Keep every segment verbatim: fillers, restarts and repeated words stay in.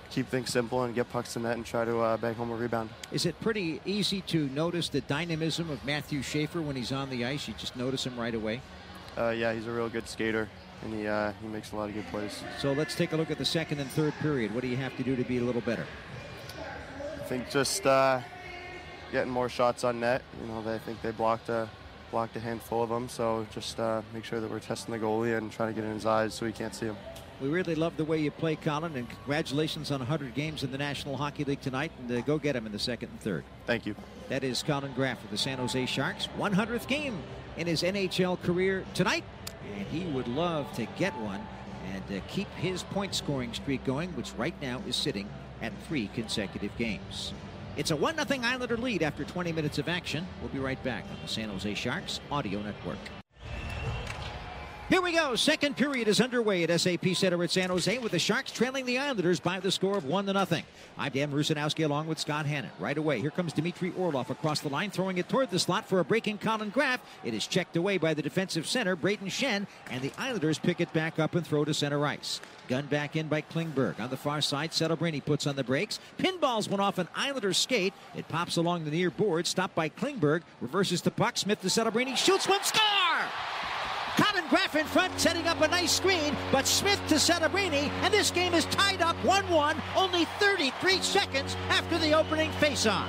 keep things simple and get pucks to net and try to uh, bang home a rebound. Is it pretty easy to notice the dynamism of Matthew Schaefer when he's on the ice? You just notice him right away? Uh, yeah, he's a real good skater, and he, uh, he makes a lot of good plays. So let's take a look at the second and third period. What do you have to do to be a little better? I think just uh, getting more shots on net. You know, they, I think they blocked a, blocked a handful of them, so just uh, make sure that we're testing the goalie and trying to get in his eyes so he can't see him. We really love the way you play, Colin, and congratulations on one hundred games in the National Hockey League tonight, and uh, go get him in the second and third. Thank you. That is Colin Graff of the San Jose Sharks. one hundredth game in his N H L career tonight, and he would love to get one and uh, keep his point scoring streak going, which right now is sitting at three consecutive games. It's a one nothing Islander lead after twenty minutes of action. We'll be right back on the San Jose Sharks Audio Network. Here we go. Second period is underway at S A P Center at San Jose with the Sharks trailing the Islanders by the score of one to nothing. I'm Dan Rusanowski along with Scott Hannon. Right away, here comes Dmitry Orlov across the line, throwing it toward the slot for a breaking Colin Graff. It is checked away by the defensive center, Brayden Schenn, and the Islanders pick it back up and throw to center ice. Gunned back in by Klingberg. On the far side, Celebrini puts on the brakes. Pinballs went off an Islanders skate. It pops along the near board, stopped by Klingberg. Reverses the puck. Smith to Celebrini. Shoots one. Score! Colin Graff in front, setting up a nice screen, but Smith to Celebrini, and this game is tied up one one, only thirty-three seconds after the opening faceoff.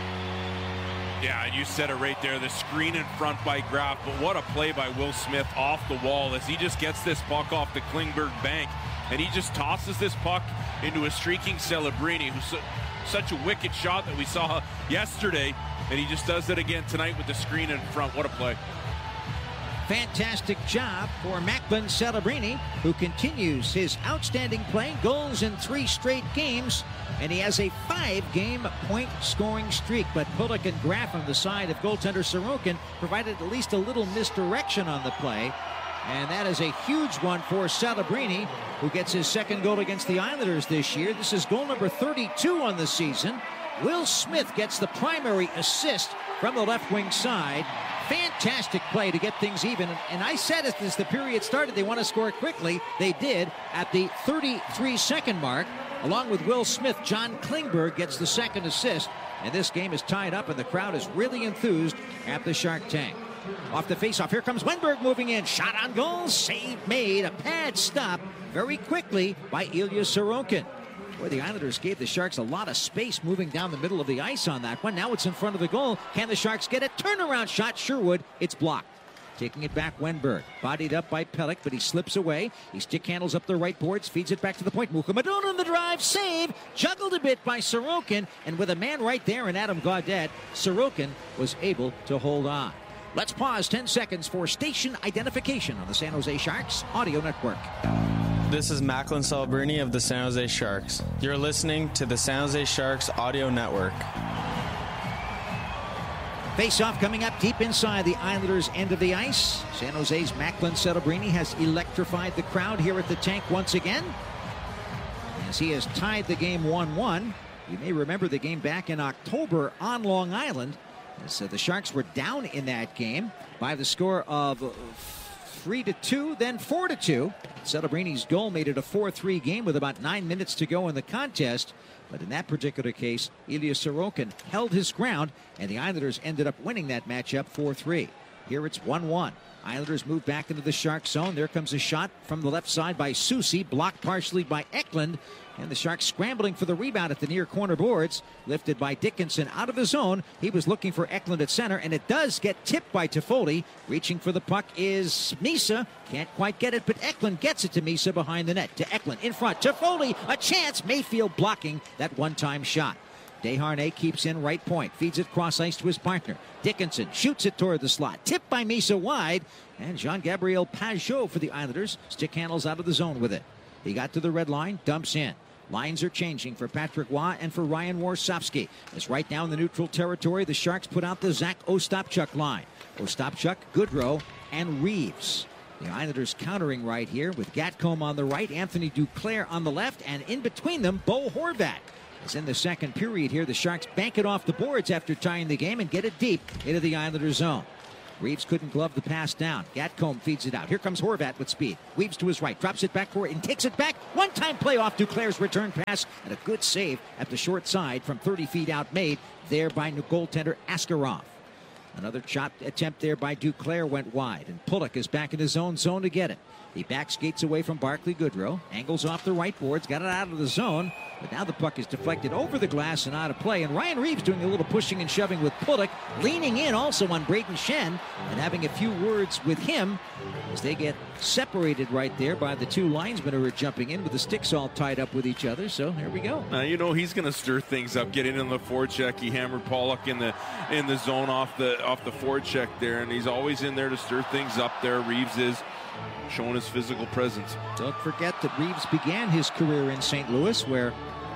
Yeah, and you said it right there, the screen in front by Graff, but what a play by Will Smith off the wall as he just gets this puck off the Klingberg bank, and he just tosses this puck into a streaking Celebrini, who's su such a wicked shot that we saw yesterday, and he just does it again tonight with the screen in front. What a play. Fantastic job for Macklin Celebrini, who continues his outstanding play, goals in three straight games, and he has a five-game point-scoring streak. But Pulock and Graff on the side of goaltender Sorokin provided at least a little misdirection on the play, and that is a huge one for Celebrini, who gets his second goal against the Islanders this year. This is goal number thirty-two on the season. Will Smith gets the primary assist from the left wing side. Fantastic play to get things even. And I said it as the period started, they want to score quickly. They did at the thirty-three second mark. Along with Will Smith, John Klingberg gets the second assist. And this game is tied up, and the crowd is really enthused at the Shark Tank. Off the faceoff, here comes Wenberg moving in. Shot on goal, save made. A pad stop very quickly by Ilya Sorokin. Boy, the Islanders gave the Sharks a lot of space moving down the middle of the ice on that one. Now it's in front of the goal. Can the Sharks get a turnaround shot? Sherwood, it's blocked. Taking it back, Wenberg. Bodied up by Pelech, but he slips away. He stick handles up the right boards, feeds it back to the point. Mukhamadoun on the drive, save. Juggled a bit by Sorokin, and with a man right there in Adam Gaudette, Sorokin was able to hold on. Let's pause ten seconds for station identification on the San Jose Sharks Audio Network. This is Macklin Celebrini of the San Jose Sharks. You're listening to the San Jose Sharks Audio Network. Face-off coming up deep inside the Islanders' end of the ice. San Jose's Macklin Celebrini has electrified the crowd here at the tank once again, as he has tied the game one one. You may remember the game back in October on Long Island, as uh, the Sharks were down in that game by the score of three to two, then four to two. Celebrini's goal made it a four three game with about nine minutes to go in the contest. But in that particular case, Ilya Sorokin held his ground, and the Islanders ended up winning that matchup four three. Here it's one one. Islanders move back into the Shark zone. There comes a shot from the left side by Soucy, blocked partially by Eklund. And the Sharks scrambling for the rebound at the near corner boards. Lifted by Dickinson out of the zone. He was looking for Eklund at center, and it does get tipped by Toffoli. Reaching for the puck is Misa. Can't quite get it, but Eklund gets it to Misa behind the net. To Eklund in front. Toffoli, a chance. Mayfield blocking that one-time shot. Desharnais keeps in right point. Feeds it cross ice to his partner. Dickinson shoots it toward the slot. Tipped by Misa wide. And Jean-Gabriel Pageau for the Islanders. Stick handles out of the zone with it. He got to the red line. Dumps in. Lines are changing for Patrick Waugh and for Ryan Warsofsky. As right now in the neutral territory, the Sharks put out the Zach Ostapchuk line. Ostapchuk, Goodrow, and Reeves. The Islanders countering right here with Gatcomb on the right, Anthony Duclair on the left, and in between them, Bo Horvat. As in the second period here, the Sharks bank it off the boards after tying the game and get it deep into the Islanders zone. Reeves couldn't glove the pass down. Gatcombe feeds it out. Here comes Horvat with speed. Weaves to his right, drops it back for it, and takes it back. One-time play off Duclair's return pass, and a good save at the short side from thirty feet out made there by new goaltender Askarov. Another shot attempt there by Duclair went wide, and Pulock is back in his own zone to get it. He back skates away from Barclay Goodrow, angles off the right boards, got it out of the zone, but now the puck is deflected over the glass and out of play, and Ryan Reeves doing a little pushing and shoving with Pulock, leaning in also on Braden Shen, and having a few words with him as they get separated right there by the two linesmen who are jumping in with the sticks all tied up with each other. So there we go. Uh, you know he's going to stir things up, get in on the forecheck. He hammered Pulock in the in the zone off the off the forecheck there, and he's always in there to stir things up there. Reeves is showing his physical presence. Don't forget that Reeves began his career in Saint Louis, where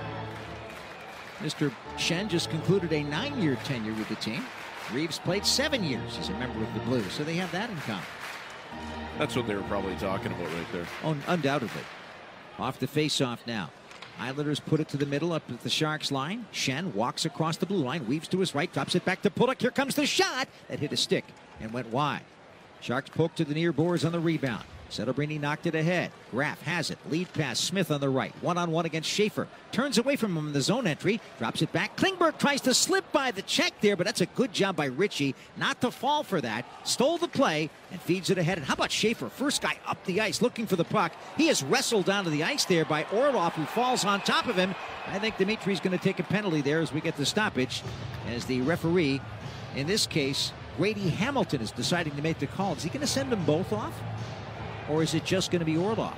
Mister Shen just concluded a nine-year tenure with the team. Reeves played seven years as a member of the Blues, so they have that in common. That's what they were probably talking about right there. Oh, undoubtedly. Off the face-off now. Islanders put it to the middle up at the Sharks line. Shen walks across the blue line, weaves to his right, drops it back to Pulock. Here comes the shot that hit a stick and went wide. Sharks poke to the near boards on the rebound. Celebrini knocked it ahead. Graff has it. Lead pass. Smith on the right. One-on-one against Schaefer. Turns away from him in the zone entry. Drops it back. Klingberg tries to slip by the check there, but that's a good job by Ritchie not to fall for that. Stole the play and feeds it ahead. And how about Schaefer? First guy up the ice looking for the puck. He is wrestled down to the ice there by Orlov, who falls on top of him. I think Dimitri's going to take a penalty there as we get the stoppage, as the referee, in this case, Grady Hamilton, is deciding to make the call. Is he going to send them both off? Or is it just going to be Orlov?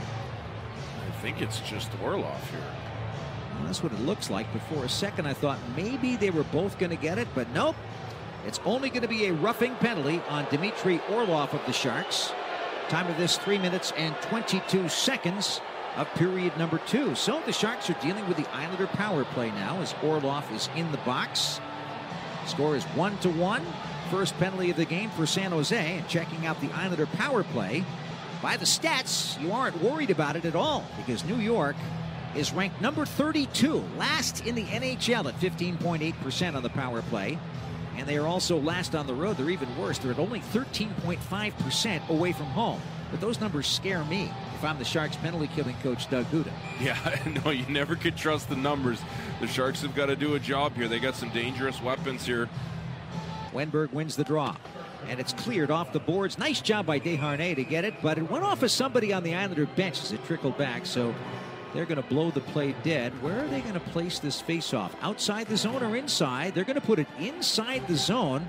I think it's just Orlov here. Well, that's what it looks like. But for a second, I thought maybe they were both going to get it. But nope. It's only going to be a roughing penalty on Dmitry Orlov of the Sharks. Time of this, three minutes and twenty-two seconds of period number two. So the Sharks are dealing with the Islander power play now as Orlov is in the box. Score is one to one. First penalty of the game for San Jose. And checking out the Islander power play, by the stats, you aren't worried about it at all, because New York is ranked number thirty-two, last in the N H L at fifteen point eight percent on the power play. And they are also last on the road. They're even worse. They're at only thirteen point five percent away from home. But those numbers scare me if I'm the Sharks penalty killing coach Doug Huda. Yeah, no, you never could trust the numbers. The Sharks have got to do a job here. They got some dangerous weapons here. Wenberg wins the draw, and it's cleared off the boards. Nice job by Desharnais to get it, but it went off of somebody on the Islander bench as it trickled back, so they're going to blow the play dead. Where are they going to place this faceoff? Outside the zone or inside? They're going to put it inside the zone,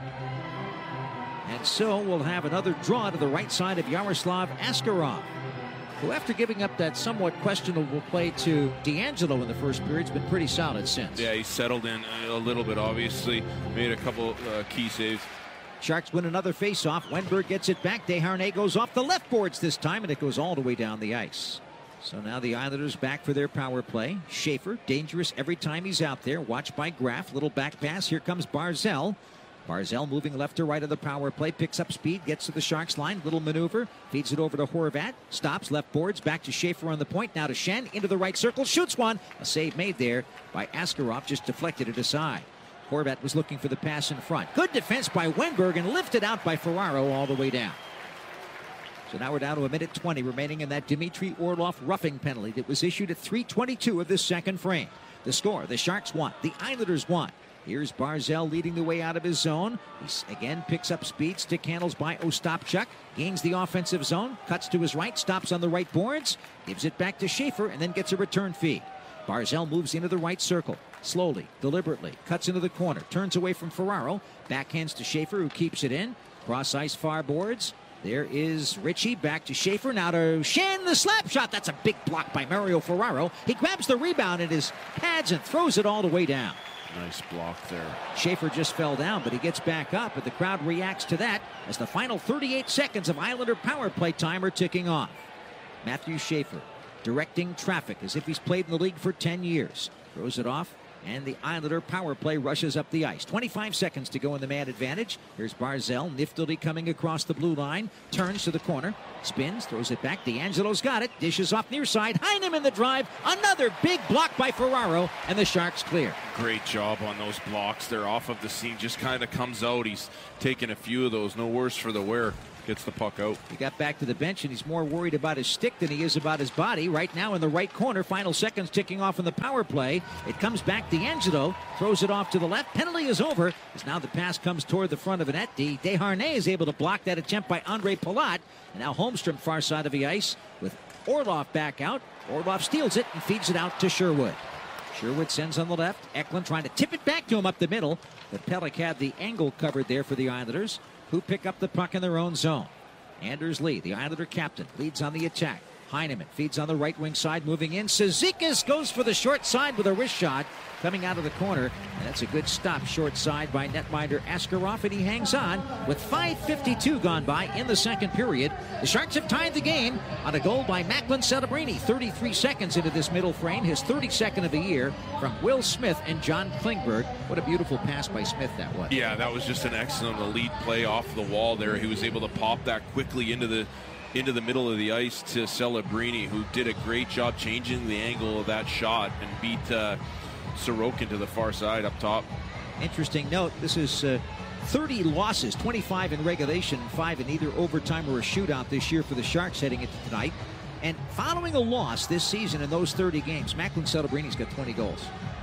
and so we'll have another draw to the right side of Yaroslav Askarov, who, after giving up that somewhat questionable play to D'Angelo in the first period, has been pretty solid since. Yeah, he's settled in a little bit, obviously. Made a couple uh, key saves. Sharks win another faceoff. Wenberg gets it back. Desharnais goes off the left boards this time, and it goes all the way down the ice. So now the Islanders back for their power play. Schaefer, dangerous every time he's out there. Watched by Graff. Little back pass. Here comes Barzal. Barzal moving left to right of the power play, picks up speed, gets to the Sharks line, little maneuver, feeds it over to Horvat, stops, left boards, back to Schaefer on the point, now to Shen, into the right circle, shoots one. A save made there by Askarov, just deflected it aside. Horvat was looking for the pass in front. Good defense by Wenberg and lifted out by Ferraro all the way down. So now we're down to a minute twenty remaining in that Dmitry Orlov roughing penalty that was issued at three twenty-two of this second frame. The score, the Sharks won, the Islanders won. Here's Barzal leading the way out of his zone. He again picks up speed. Stick handles by Ostapchuk. Gains the offensive zone. Cuts to his right. Stops on the right boards. Gives it back to Schaefer and then gets a return feed. Barzal moves into the right circle. Slowly, deliberately. Cuts into the corner. Turns away from Ferraro. Backhands to Schaefer, who keeps it in. Cross ice far boards. There is Ritchie. Back to Schaefer. Now to Shen. The slap shot. That's a big block by Mario Ferraro. He grabs the rebound in his pads and throws it all the way down. Nice block there. Schaefer just fell down, but he gets back up, and the crowd reacts to that as the final thirty-eight seconds of Islander power play time are ticking off. Matthew Schaefer directing traffic as if he's played in the league for ten years. Throws it off and the Islander power play rushes up the ice. twenty-five seconds to go in the man advantage. Here's Barzal, niftily coming across the blue line, turns to the corner, spins, throws it back. D'Angelo's got it, dishes off near side. Heinem in the drive, another big block by Ferraro, and the Sharks clear. Great job on those blocks. They're off of the seam, just kind of comes out. He's taking a few of those. No worse for the wear. Gets the puck out. He got back to the bench, and he's more worried about his stick than he is about his body. Right now in the right corner, final seconds ticking off in the power play. It comes back. D'Angelo throws it off to the left. Penalty is over, as now the pass comes toward the front of the net. De Desharnais is able to block that attempt by Andre Palat. And now Holmstrom far side of the ice with Orlov back out. Orlov steals it and feeds it out to Sherwood. Sherwood sends on the left. Eklund trying to tip it back to him up the middle. But Pelech had the angle covered there for the Islanders, who pick up the puck in their own zone. Anders Lee, the Islander captain, leads on the attack. Heineman feeds on the right wing side, moving in. Cizikas goes for the short side with a wrist shot coming out of the corner. And that's a good stop short side by netminder Askarov, and he hangs on with five fifty-two gone by in the second period. The Sharks have tied the game on a goal by Macklin Celebrini. thirty-three seconds into this middle frame, his thirty-second of the year, from Will Smith and John Klingberg. What a beautiful pass by Smith that was. Yeah, that was just an excellent elite play off the wall there. He was able to pop that quickly into the into the middle of the ice to Celebrini, who did a great job changing the angle of that shot and beat uh, Sorokin to the far side up top. Interesting note, this is uh, thirty losses, twenty-five in regulation, five in either overtime or a shootout this year for the Sharks heading into tonight. And following a loss this season in those thirty games, Macklin Celebrini's got twenty goals.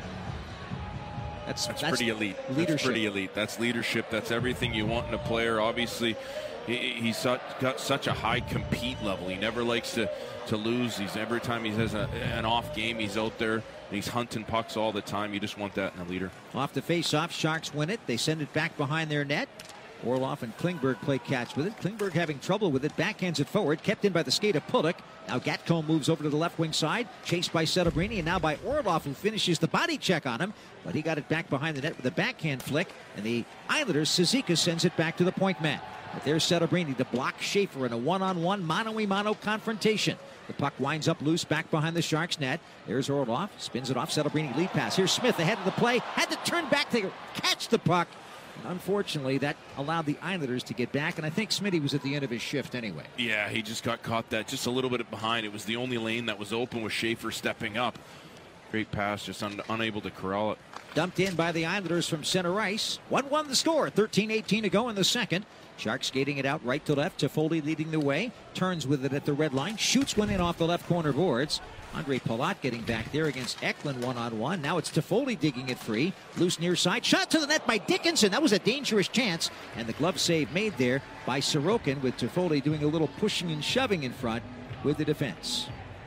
That's, that's, that's pretty elite. Leadership. That's pretty elite. That's leadership. That's everything you want in a player. Obviously, he, he's got such a high compete level. He never likes to, to lose. He's every time he has a, an off game, he's out there. He's hunting pucks all the time. You just want that in a leader. Off the face-off, Sharks win it. They send it back behind their net. Orlov and Klingberg play catch with it. Klingberg having trouble with it. Backhands it forward. Kept in by the skate of Pulock. Now Gatcomb moves over to the left wing side. Chased by Celebrini, and now by Orlov, who finishes the body check on him. But he got it back behind the net with a backhand flick. And the Islanders, Cizikas sends it back to the point man. But there's Celebrini to block Schaefer in a one-on-one, mano-a-mano confrontation. The puck winds up loose back behind the Sharks net. There's Orlov. Spins it off. Celebrini lead pass. Here's Smith ahead of the play. Had to turn back to catch the puck. Unfortunately, that allowed the Islanders to get back, and I think Smitty was at the end of his shift anyway. Yeah, he just got caught that just a little bit behind. It was the only lane that was open with Schaefer stepping up. Great pass, just un unable to corral it. Dumped in by the Islanders from center ice. one one the score, thirteen eighteen to go in the second. Sharks skating it out right to left. Toffoli leading the way. Turns with it at the red line. Shoots one in off the left corner boards. Andre Palat getting back there against Eklund one-on-one. Now it's Toffoli digging it free. Loose near side. Shot to the net by Dickinson. That was a dangerous chance. And the glove save made there by Sorokin, with Toffoli doing a little pushing and shoving in front with the defense.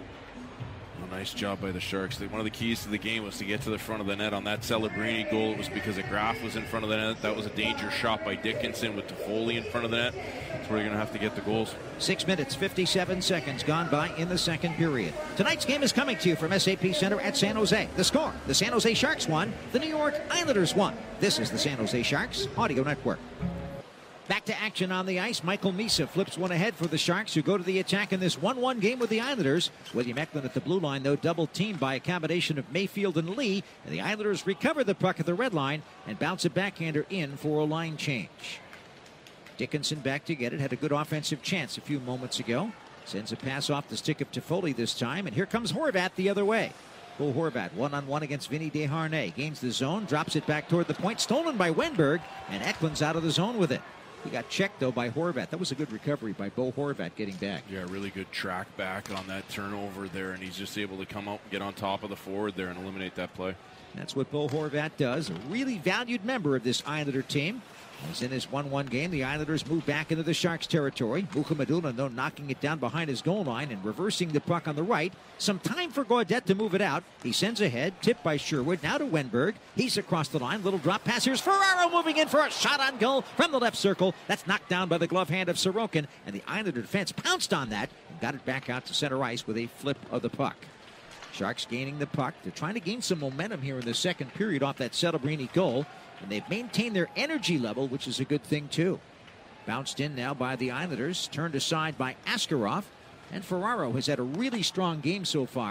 Well, nice job by the Sharks. One of the keys to the game was to get to the front of the net. On that Celebrini goal, it was because a Graf was in front of the net. That was a dangerous shot by Dickinson with Toffoli in front of the net. That's where you're going to have to get the goals. Six minutes, fifty-seven seconds gone by in the second period. Tonight's game is coming to you from S A P Center at San Jose. The score, the San Jose Sharks won, the New York Islanders won. This is the San Jose Sharks Audio Network. Back to action on the ice. Michael Misa flips one ahead for the Sharks, who go to the attack in this one one game with the Islanders. William Eklund at the blue line, though, double teamed by a combination of Mayfield and Lee. And the Islanders recover the puck at the red line and bounce a backhander in for a line change. Dickinson back to get it. Had a good offensive chance a few moments ago. Sends a pass off the stick of Toffoli this time. And here comes Horvat the other way. Bo Horvat one-on-one against Vinny Desharnais. Gains the zone, drops it back toward the point. Stolen by Wenberg, and Eklund's out of the zone with it. He got checked, though, by Horvat. That was a good recovery by Bo Horvat getting back. Yeah, really good track back on that turnover there, and he's just able to come out and get on top of the forward there and eliminate that play. That's what Bo Horvat does. A really valued member of this Islander team. As in this one one game, the Islanders move back into the Sharks' territory. Mukhamadullin, though, knocking it down behind his goal line and reversing the puck on the right. Some time for Gaudette to move it out. He sends ahead, tipped by Sherwood. Now to Wenberg. He's across the line. Little drop pass. Here's Ferraro moving in for a shot on goal from the left circle. That's knocked down by the glove hand of Sorokin. And the Islander defense pounced on that and got it back out to center ice with a flip of the puck. Sharks gaining the puck. They're trying to gain some momentum here in the second period off that Celebrini goal. And they've maintained their energy level, which is a good thing, too. Bounced in now by the Islanders. Turned aside by Askarov. And Ferraro has had a really strong game so far.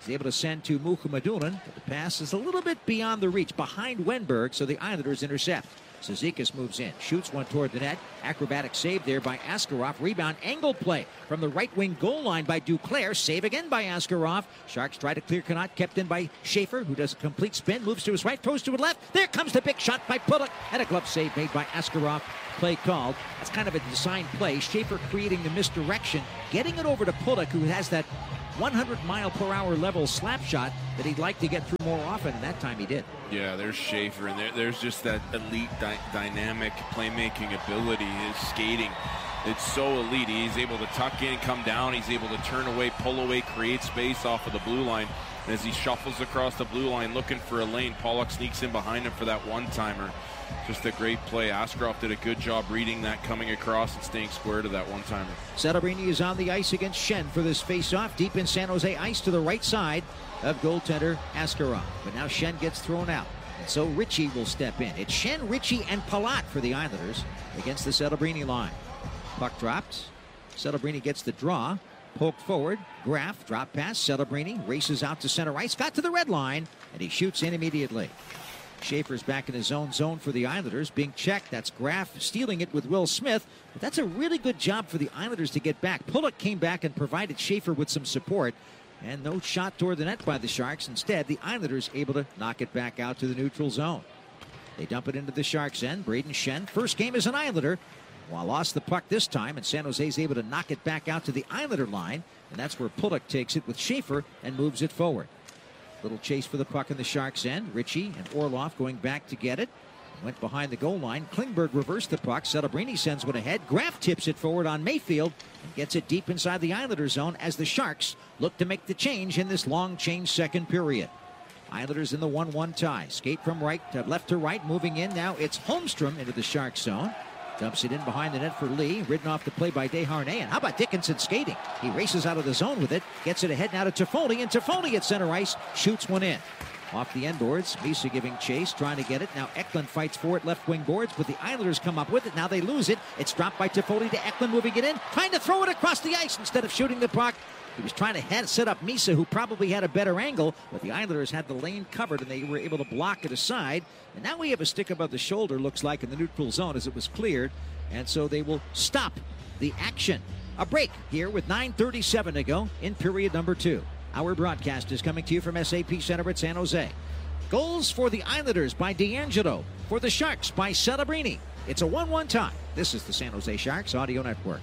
He's able to send to Mukhamadullin, but the pass is a little bit beyond the reach, behind Wenberg, so the Islanders intercept. Cizikas moves in, shoots one toward the net. Acrobatic save there by Askarov. Rebound, angle play from the right wing goal line by Duclair. Save again by Askarov. Sharks try to clear Connaught, kept in by Schaefer, who does a complete spin, moves to his right, throws to his left. There comes the big shot by Pulock, and a glove save made by Askarov. Play called. That's kind of a design play. Schaefer creating the misdirection, getting it over to Pulock, who has that one hundred mile per hour level slap shot that he'd like to get through more often, and that time he did. Yeah, there's Schaefer, and there, there's just that elite dy dynamic playmaking ability. His skating, it's so elite. He's able to tuck in, come down. He's able to turn away, pull away, create space off of the blue line. And as he shuffles across the blue line looking for a lane, Pulock sneaks in behind him for that one-timer. Just a great play. Askarov did a good job reading that, coming across and staying square to that one-timer. Celebrini is on the ice against Schenn for this face-off. Deep in San Jose ice to the right side of goaltender Askarov. But now Schenn gets thrown out. And so Ritchie will step in. It's Schenn, Ritchie, and Palat for the Islanders against the Celebrini line. Puck dropped. Celebrini gets the draw. Poked forward. Graf, drop pass. Celebrini races out to center ice. Got to the red line. And he shoots in immediately. Schaefer's back in his own zone for the Islanders, being checked. That's Graf stealing it with Will Smith. But that's a really good job for the Islanders to get back. Pulock came back and provided Schaefer with some support. And no shot toward the net by the Sharks. Instead, the Islanders able to knock it back out to the neutral zone. They dump it into the Sharks' end. Brayden Schenn, first game as an Islander. Well, lost the puck this time, and San Jose's able to knock it back out to the Islander line. And that's where Pulock takes it with Schaefer and moves it forward. Little chase for the puck in the Sharks' end. Ritchie and Orlov going back to get it. Went behind the goal line. Klingberg reversed the puck. Celebrini sends one ahead. Graf tips it forward on Mayfield and gets it deep inside the Islanders' zone as the Sharks look to make the change in this long change second period. Islanders in the one one tie. Skate from right to left to right. Moving in now. It's Holmstrom into the Sharks' zone. Dumps it in behind the net for Lee. Ridden off the play by Desharnais. And how about Dickinson skating? He races out of the zone with it. Gets it ahead now to Toffoli. And Toffoli at center ice shoots one in. Off the end boards. Misa giving chase. Trying to get it. Now Eklund fights for it. Left wing boards. But the Islanders come up with it. Now they lose it. It's dropped by Toffoli to Eklund. Moving it in. Trying to throw it across the ice instead of shooting the puck. He was trying to head, set up Misa, who probably had a better angle, but the Islanders had the lane covered, and they were able to block it aside. And now we have a stick above the shoulder, looks like, in the neutral zone as it was cleared. And so they will stop the action. A break here with nine thirty-seven to go in period number two. Our broadcast is coming to you from S A P Center at San Jose. Goals for the Islanders by D'Angelo. For the Sharks by Celebrini. It's a one one tie. This is the San Jose Sharks Audio Network.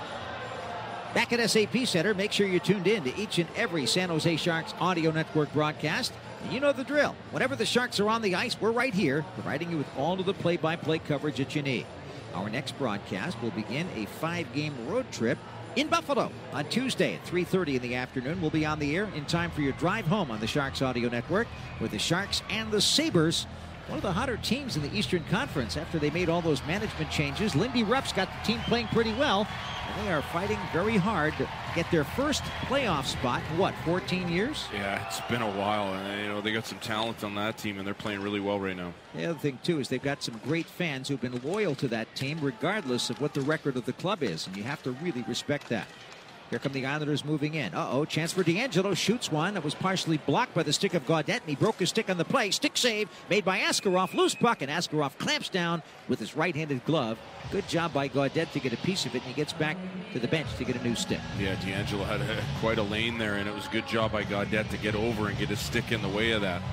Back at S A P Center, make sure you're tuned in to each and every San Jose Sharks Audio Network broadcast. And you know the drill. Whenever the Sharks are on the ice, we're right here, providing you with all of the play-by-play coverage that you need. Our next broadcast will begin a five-game road trip in Buffalo on Tuesday at three thirty in the afternoon. We'll be on the air in time for your drive home on the Sharks Audio Network with the Sharks and the Sabres. One of the hotter teams in the Eastern Conference after they made all those management changes. Lindy Ruff's got the team playing pretty well, and they are fighting very hard to get their first playoff spot in, what, fourteen years? Yeah, it's been a while, and you know they got some talent on that team, and they're playing really well right now. The other thing, too, is they've got some great fans who've been loyal to that team regardless of what the record of the club is, and you have to really respect that. Here come the Islanders moving in. Uh-oh, chance for D'Angelo. Shoots one. It was partially blocked by the stick of Gaudette, and he broke his stick on the play. Stick save made by Askarov. Loose puck, and Askarov clamps down with his right-handed glove. Good job by Gaudette to get a piece of it, and he gets back to the bench to get a new stick. Yeah, D'Angelo had a, quite a lane there, and it was a good job by Gaudette to get over and get his stick in the way of that.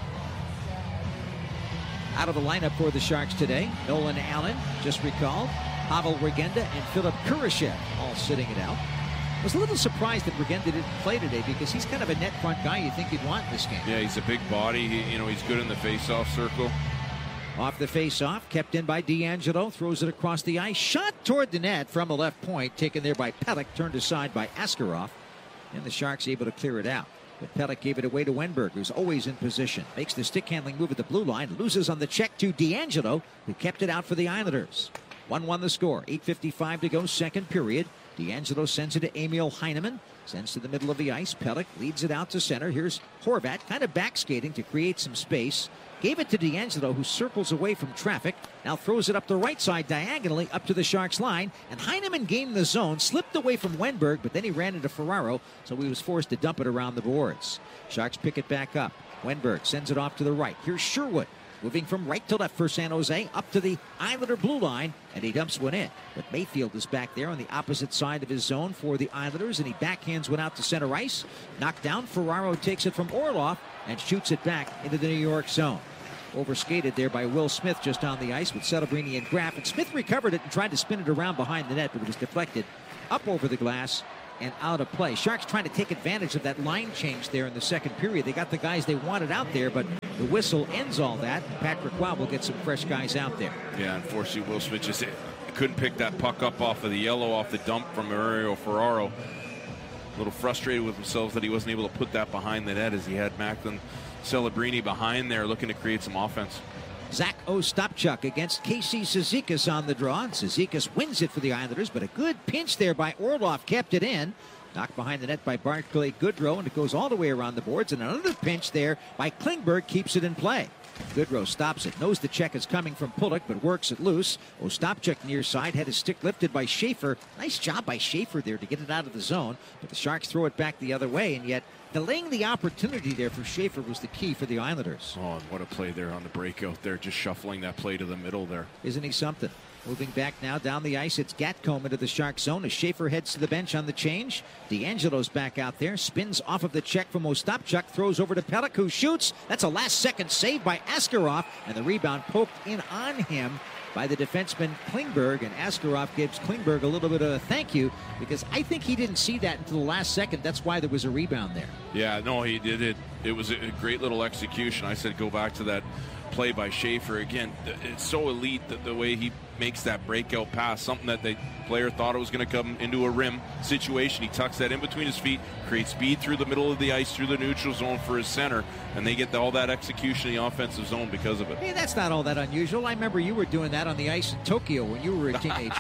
Out of the lineup for the Sharks today, Nolan Allen, just recalled. Pavel Regenda and Philip Kurashev all sitting it out. I was a little surprised that Regenda didn't play today because he's kind of a net front guy you think you'd want in this game. Yeah, he's a big body. He, you know, he's good in the face-off circle. Off the face-off, kept in by D'Angelo, throws it across the ice. Shot toward the net from the left point, taken there by Pelech, turned aside by Askarov. And the Sharks able to clear it out. But Pelech gave it away to Wenberg, who's always in position. Makes the stick-handling move at the blue line. Loses on the check to D'Angelo, who kept it out for the Islanders. one one the score. eight fifty-five to go, second period. D'Angelo sends it to Emil Heineman. Sends to the middle of the ice. Pelech leads it out to center. Here's Horvat kind of back skating to create some space. Gave it to D'Angelo, who circles away from traffic. Now throws it up the right side diagonally up to the Sharks line. And Heineman gained the zone, slipped away from Wenberg, but then he ran into Ferraro, so he was forced to dump it around the boards. Sharks pick it back up. Wenberg sends it off to the right. Here's Sherwood. Moving from right to left for San Jose, up to the Islander blue line, and he dumps one in. But Mayfield is back there on the opposite side of his zone for the Islanders, and he backhands one out to center ice. Knocked down, Ferraro takes it from Orlov and shoots it back into the New York zone. Overskated there by Will Smith just on the ice with Celebrini and Graf. And Smith recovered it and tried to spin it around behind the net, but it was deflected up over the glass and out of play. Sharks trying to take advantage of that line change there in the second period. They got the guys they wanted out there, but the whistle ends all that. Patrick Roy will get some fresh guys out there. Yeah, unfortunately, Will Smith just couldn't pick that puck up off of the yellow, off the dump from Mario Ferraro. A little frustrated with himself that he wasn't able to put that behind the net, as he had Macklin Celebrini behind there looking to create some offense. Zach Ostapchuk against Casey Cizikas on the draw. And Cizikas wins it for the Islanders, but a good pinch there by Orlov kept it in. Knocked behind the net by Barclay Goodrow, and it goes all the way around the boards. And another pinch there by Klingberg keeps it in play. Goodrow stops it, knows the check is coming from Pulock, but works it loose. Ostapchuk near side had his stick lifted by Schaefer. Nice job by Schaefer there to get it out of the zone, but the Sharks throw it back the other way, and yet delaying the opportunity there for Schaefer was the key for the Islanders. Oh, and what a play there on the breakout there, just shuffling that play to the middle there. Isn't he something? Moving back now down the ice, it's Gatcomb into the Shark zone as Schaefer heads to the bench on the change. D'Angelo's back out there, spins off of the check from Ostapchuk, throws over to Pelech, who shoots. That's a last-second save by Askarov, and the rebound poked in on him by the defenseman Klingberg, and Askarov gives Klingberg a little bit of a thank you, because I think he didn't see that until the last second. That's why there was a rebound there. Yeah, no, he did it. It was a great little execution. I said go back to that play by Schaefer. Again, it's so elite that the way he makes that breakout pass, something that the player thought it was going to come into a rim situation. He tucks that in between his feet, creates speed through the middle of the ice, through the neutral zone for his center, and they get all that execution in the offensive zone because of it. Hey, that's not all that unusual. I remember you were doing that on the ice in Tokyo when you were a teenager.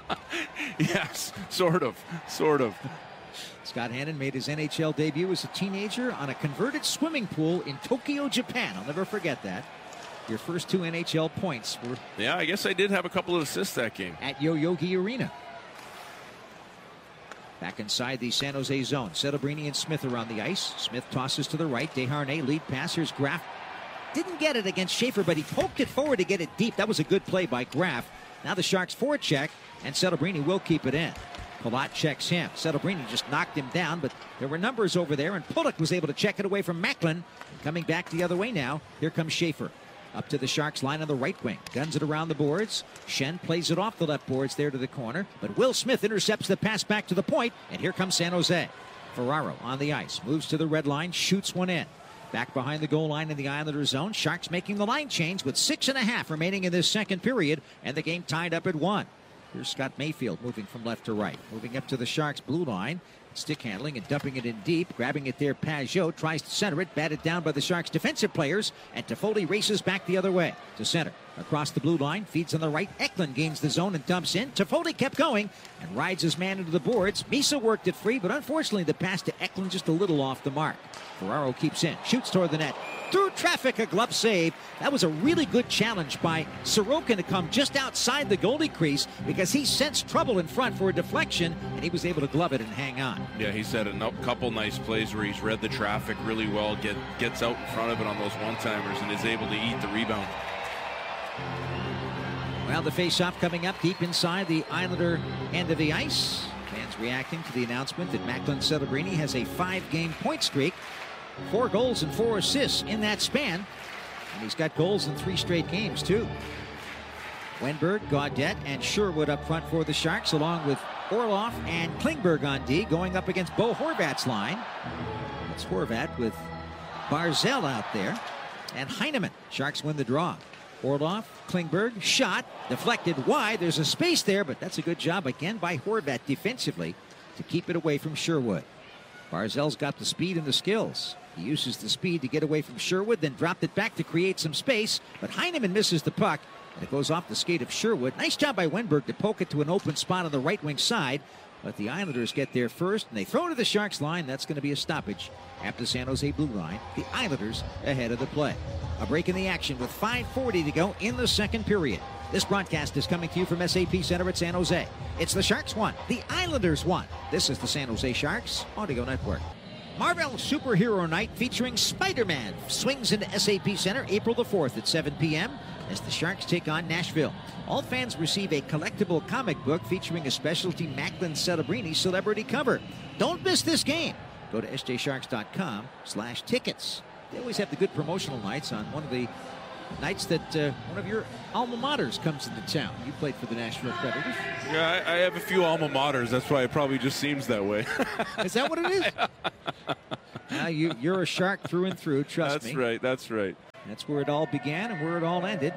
Yes, sort of, sort of. Scott Hannon made his N H L debut as a teenager on a converted swimming pool in Tokyo, Japan. I'll never forget that. Your first two N H L points were... Yeah, I guess I did have a couple of assists that game. At Yoyogi Arena. Back inside the San Jose zone. Celebrini and Smith are on the ice. Smith tosses to the right. Desharnais lead pass. Here's Graf. Didn't get it against Schaefer, but he poked it forward to get it deep. That was a good play by Graf. Now the Sharks forward check, and Celebrini will keep it in. Palat checks him. Celebrini just knocked him down, but there were numbers over there, and Pulock was able to check it away from Macklin. Coming back the other way now, here comes Schaefer. Up to the Sharks line on the right wing. Guns it around the boards. Schenn plays it off the left boards there to the corner. But Will Smith intercepts the pass back to the point. And here comes San Jose. Ferraro on the ice. Moves to the red line. Shoots one in. Back behind the goal line in the Islanders zone. Sharks making the line change with six and a half remaining in this second period. And the game tied up at one. Here's Scott Mayfield moving from left to right. Moving up to the Sharks blue line. Stick handling and dumping it in deep. Grabbing it there, Pajot tries to center it. Batted down by the Sharks defensive players. And Toffoli races back the other way to center. Across the blue line, feeds on the right. Eklund gains the zone and dumps in. Toffoli kept going and rides his man into the boards. Misa worked it free, but unfortunately the pass to Eklund just a little off the mark. Ferraro keeps in, shoots toward the net. Through traffic, a glove save. That was a really good challenge by Sorokin to come just outside the goalie crease because he sensed trouble in front for a deflection, and he was able to glove it and hang on. Yeah, he's had a couple nice plays where he's read the traffic really well, get, gets out in front of it on those one-timers, and is able to eat the rebound. Well, the face-off coming up deep inside the Islander end of the ice. Fans reacting to the announcement that Macklin Celebrini has a five-game point streak. Four goals and four assists in that span. And he's got goals in three straight games, too. Wenberg, Gaudette, and Sherwood up front for the Sharks, along with Orlov and Klingberg on D, going up against Bo Horvat's line. It's Horvat with Barzal out there. And Heineman. Sharks win the draw. Orlov, Klingberg, shot, deflected wide. There's a space there, but that's a good job again by Horvat defensively to keep it away from Sherwood. Barzal's got the speed and the skills. He uses the speed to get away from Sherwood, then dropped it back to create some space, but Heineman misses the puck, and it goes off the skate of Sherwood. Nice job by Wenberg to poke it to an open spot on the right wing side, But the Islanders get there first, and they throw to the Sharks line. That's going to be a stoppage at the San Jose blue line. The Islanders ahead of the play. A break in the action with five forty to go in the second period. This broadcast is coming to you from S A P Center at San Jose. It's the Sharks one, the Islanders one. This is the San Jose Sharks Audio Network. Marvel Superhero Night featuring Spider-Man swings into S A P Center April the fourth at seven p m as the Sharks take on Nashville. All fans receive a collectible comic book featuring a specialty Macklin Celebrini celebrity cover. Don't miss this game. Go to S J Sharks dot com slash tickets. They always have the good promotional nights on one of the nights that uh, one of your alma maters comes into town. You played for the Nashville Predators. Yeah, I, I have a few alma maters. That's why it probably just seems that way. Is that what it is? Now you, you're a Shark through and through, trust that's me. That's right, that's right. That's where it all began and where it all ended.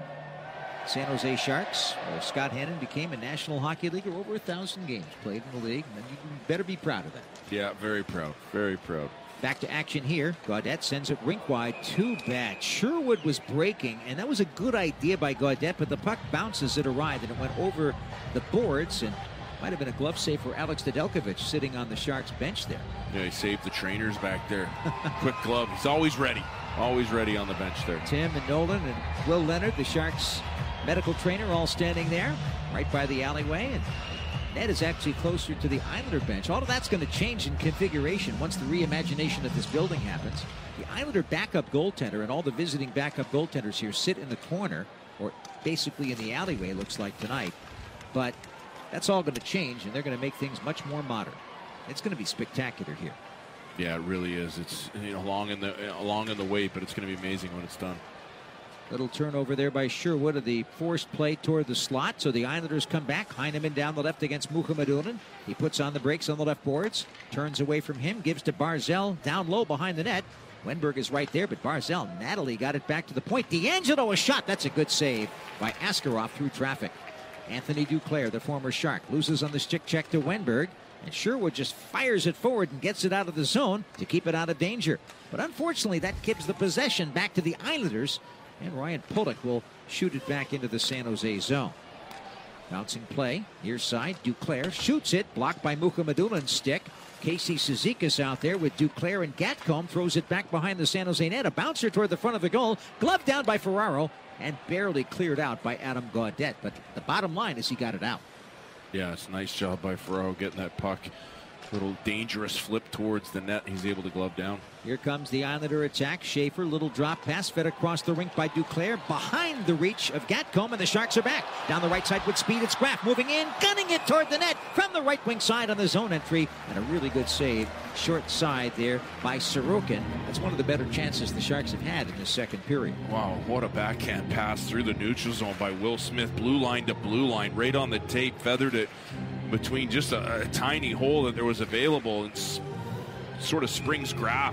San Jose Sharks, where Scott Hannon became a National Hockey Leaguer, over a thousand games played in the league, and you better be proud of that. Yeah, very proud, very proud. Back to action here. Gaudette sends it rink wide. Too bad. Sherwood was breaking, and that was a good idea by Gaudette, but the puck bounces it awry, and it went over the boards, and might have been a glove save for Alex Nedeljkovic sitting on the Sharks bench there. Yeah, he saved the trainers back there. Quick glove. He's always ready. Always ready on the bench there. Tim and Nolan and Will Leonard, the Sharks medical trainer, all standing there right by the alleyway, and Ned is actually closer to the Islander bench. All of that's going to change in configuration once the reimagination of this building happens. The Islander backup goaltender and all the visiting backup goaltenders here sit in the corner, or basically in the alleyway, looks like tonight. But that's all going to change, and they're going to make things much more modern. It's going to be spectacular here. Yeah, it really is. It's, you know, long in the long in the wait, but it's going to be amazing when it's done. Little turnover there by Sherwood of the forced play toward the slot. So the Islanders come back. Heineman down the left against Mukhamadullin. He puts on the brakes on the left boards. Turns away from him. Gives to Barzal down low behind the net. Wenberg is right there, but Barzal, Natalie got it back to the point. D'Angelo, a shot. That's a good save by Askarov through traffic. Anthony Duclair, the former Shark, loses on the stick check to Wenberg. And Sherwood just fires it forward and gets it out of the zone to keep it out of danger. But unfortunately, that gives the possession back to the Islanders. And Ryan Pulock will shoot it back into the San Jose zone. Bouncing play, near side, Duclair shoots it, blocked by Mukhamadulin's stick. Casey Cizikas out there with Duclair, and Gatcomb throws it back behind the San Jose net. A bouncer toward the front of the goal, gloved down by Ferraro, and barely cleared out by Adam Gaudette. But the bottom line is he got it out. Yeah, it's a nice job by Ferraro getting that puck. Little dangerous flip towards the net. He's able to glove down. Here comes the Islander attack. Schaefer, little drop pass fed across the rink by Duclair. Behind the reach of Gatcomb, and the Sharks are back. Down the right side with speed, it's Graf moving in, gunning it toward the net from the right wing side on the zone entry. And a really good save, short side there by Sorokin. That's one of the better chances the Sharks have had in the second period. Wow, what a backhand pass through the neutral zone by Will Smith. Blue line to blue line, right on the tape, feathered it between just a, a tiny hole that there was available, and s sort of springs Graf.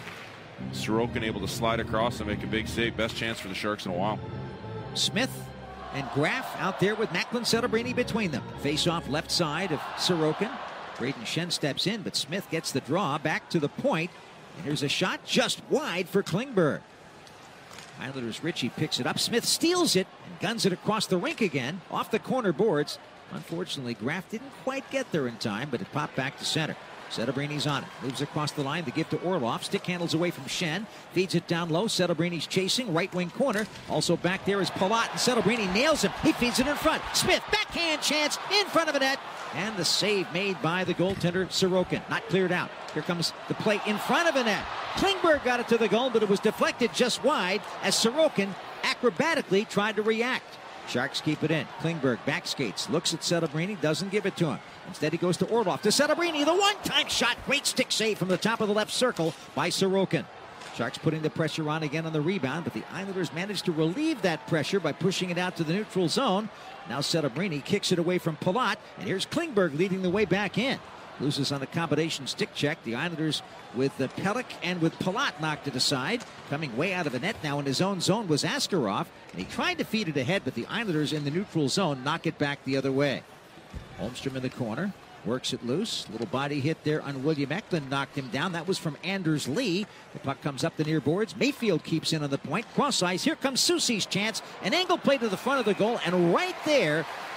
Sorokin able to slide across and make a big save. Best chance for the Sharks in a while. Smith and Graf out there with Macklin Celebrini between them. Face off left side of Sorokin. Braden Shen steps in, but Smith gets the draw back to the point. And here's a shot just wide for Klingberg. Islanders Ritchie picks it up. Smith steals it and guns it across the rink again, off the corner boards. Unfortunately, Graf didn't quite get there in time, but it popped back to center. Cerebrini's on it. Moves across the line to give to Orlov. Stick handles away from Shen. Feeds it down low. Cerebrini's chasing. Right wing corner. Also back there is Palat. And Celebrini nails him. He feeds it in front. Smith, backhand chance in front of the net. And the save made by the goaltender, Sorokin. Not cleared out. Here comes the play in front of the net. Klingberg got it to the goal, but it was deflected just wide as Sorokin acrobatically tried to react. Sharks keep it in. Klingberg back skates, looks at Celebrini, doesn't give it to him. Instead, he goes to Orlov, to Celebrini, the one-time shot. Great stick save from the top of the left circle by Sorokin. Sharks putting the pressure on again on the rebound, but the Islanders managed to relieve that pressure by pushing it out to the neutral zone. Now Celebrini kicks it away from Palat, and here's Klingberg leading the way back in. Loses on the combination stick check. The Islanders with the Pelech and with Palat knocked it aside. Coming way out of the net now in his own zone was Askarov. And he tried to feed it ahead, but the Islanders in the neutral zone knock it back the other way. Holmstrom in the corner. Works it loose. Little body hit there on William Eklund. Knocked him down. That was from Anders Lee. The puck comes up the near boards. Mayfield keeps in on the point. Cross ice. Here comes Soucy's chance. An angle play to the front of the goal. And right there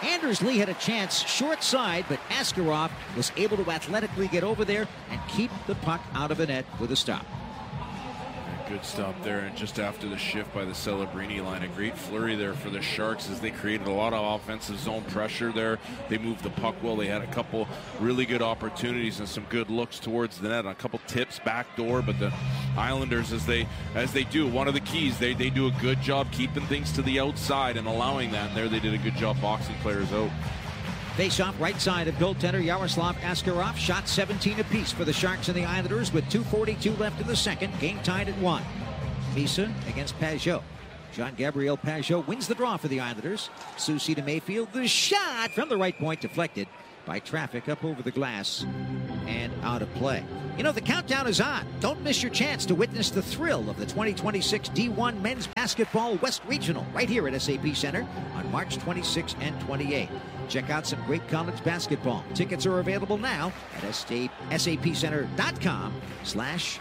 Anders Lee had a chance short side, but Askarov was able to athletically get over there and keep the puck out of the net with a stop. Good stop there, and just after the shift by the Celebrini line, a great flurry there for the Sharks as they created a lot of offensive zone pressure there. They moved the puck well. They had a couple really good opportunities and some good looks towards the net, a couple tips back door, but the Islanders, as they as they do, one of the keys, they, they do a good job keeping things to the outside and allowing that, and there they did a good job boxing players out. Face-off right side of goaltender Yaroslav Askarov. Shot seventeen apiece for the Sharks and the Islanders with two forty-two left in the second. Game tied at one. Misa against Pajot. Jean-Gabriel Pajot wins the draw for the Islanders. Soucy to Mayfield. The shot from the right point deflected by traffic up over the glass and out of play. You know, the countdown is on. Don't miss your chance to witness the thrill of the twenty twenty-six D one Men's Basketball West Regional right here at S A P Center on March twenty-sixth and twenty-eighth. Check out some great college basketball. Tickets are available now at sapcenter.com slash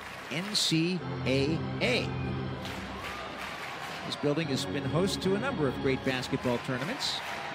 NCAA. This building has been host to a number of great basketball tournaments.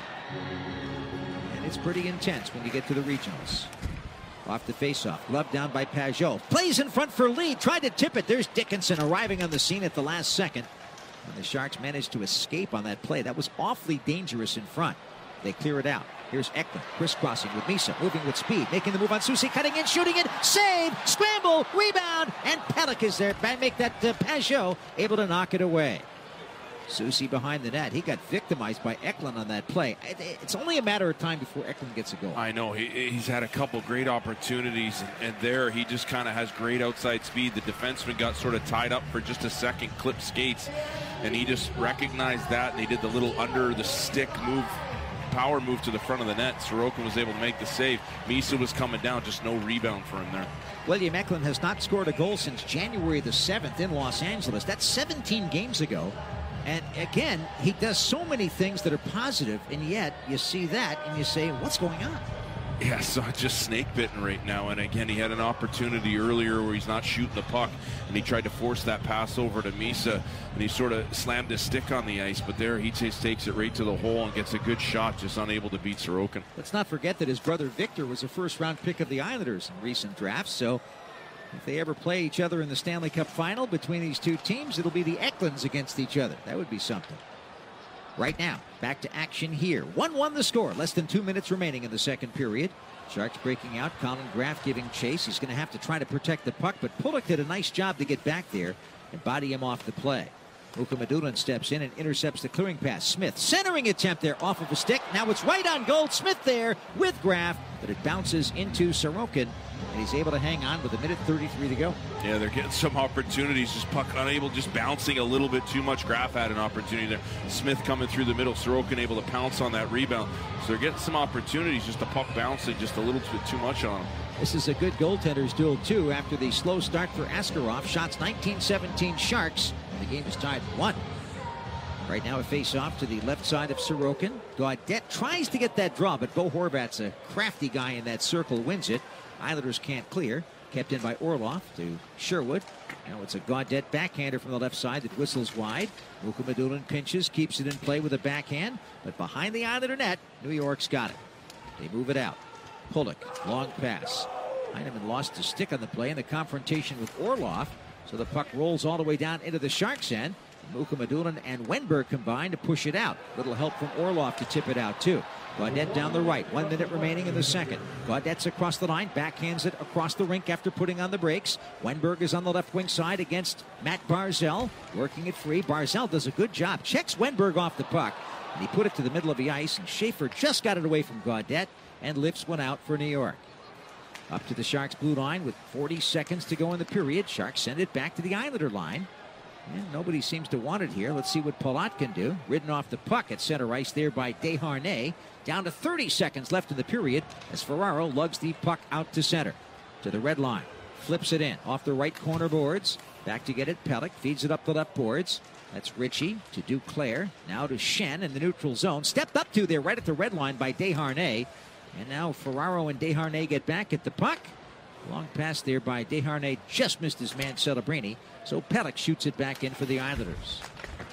And it's pretty intense when you get to the regionals. Off the faceoff, glove down by Pajot. Plays in front for Lee, tried to tip it. There's Dickinson arriving on the scene at the last second. And the Sharks managed to escape on that play. That was awfully dangerous in front. They clear it out. Here's Eklund crisscrossing with Misa, moving with speed, making the move on Soucy, cutting in, shooting it, save, scramble, rebound, and Pelech is there. Make that uh, Pajot able to knock it away. Soucy behind the net. He got victimized by Eklund on that play. It's only a matter of time before Eklund gets a goal. I know. He, he's had a couple great opportunities, and, and there he just kind of has great outside speed. The defenseman got sort of tied up for just a second, clipped skates, and he just recognized that, and he did the little under the stick move, power move to the front of the net. Sorokin was able to make the save. Misa was coming down, just no rebound for him there. William Eklund has not scored a goal since January the seventh in Los Angeles. That's seventeen games ago. And again, he does so many things that are positive, and yet you see that and you say, what's going on? Yeah, so just snake bitten right now. And again, he had an opportunity earlier where he's not shooting the puck, and he tried to force that pass over to Misa, and he sort of slammed his stick on the ice. But there he just takes it right to the hole and gets a good shot, just unable to beat Sorokin. Let's not forget that his brother Victor was a first-round pick of the Islanders in recent drafts. So if they ever play each other in the Stanley Cup final between these two teams, it'll be the Eklunds against each other. That would be something. Right now, back to action here. one one the score. Less than two minutes remaining in the second period. Sharks breaking out. Colin Graff giving chase. He's going to have to try to protect the puck, but Pulock did a nice job to get back there and body him off the play. Mukhamadullin steps in and intercepts the clearing pass. Smith, centering attempt there off of a stick. Now it's right on goal. Smith there with Graff, but it bounces into Sorokin, and he's able to hang on with a minute thirty-three to go. Yeah, they're getting some opportunities. Just puck unable, just bouncing a little bit too much. Graff had an opportunity there. Smith coming through the middle. Sorokin able to pounce on that rebound. So they're getting some opportunities. Just the puck bouncing just a little bit too much on them. This is a good goaltender's duel, too, after the slow start for Askarov. Shots nineteen seventeen Sharks. The game is tied at one. Right now a face-off to the left side of Sorokin. Gaudette tries to get that draw, but Bo Horvat's a crafty guy in that circle, wins it. Islanders can't clear. Kept in by Orlov to Sherwood. Now it's a Gaudette backhander from the left side that whistles wide. Mukhamadullin pinches, keeps it in play with a backhand, but behind the Islander net, New York's got it. They move it out. Pulock, long pass. Heineman lost his stick on the play in the confrontation with Orlov. So the puck rolls all the way down into the Sharks' end. Mukhamadullin and Wenberg combine to push it out. Little help from Orlov to tip it out, too. Gaudette down the right. One minute remaining in the second. Gaudette's across the line. Backhands it across the rink after putting on the brakes. Wenberg is on the left wing side against Matt Barzal. Working it free. Barzal does a good job. Checks Wenberg off the puck. And he put it to the middle of the ice. And Schaefer just got it away from Gaudette and lifts one out for New York. Up to the Sharks blue line with forty seconds to go in the period. Sharks send it back to the Islander line. And nobody seems to want it here. Let's see what Palat can do. Ridden off the puck at center ice there by Desharnais. Down to thirty seconds left in the period as Ferraro lugs the puck out to center. To the red line. Flips it in off the right corner boards. Back to get it. Pelech feeds it up the left boards. That's Ritchie to Duclair. Now to Shen in the neutral zone. Stepped up to there right at the red line by Desharnais. And now Ferraro and Desharnais get back at the puck. Long pass there by Desharnais, just missed his man Celebrini. So Pelech shoots it back in for the Islanders.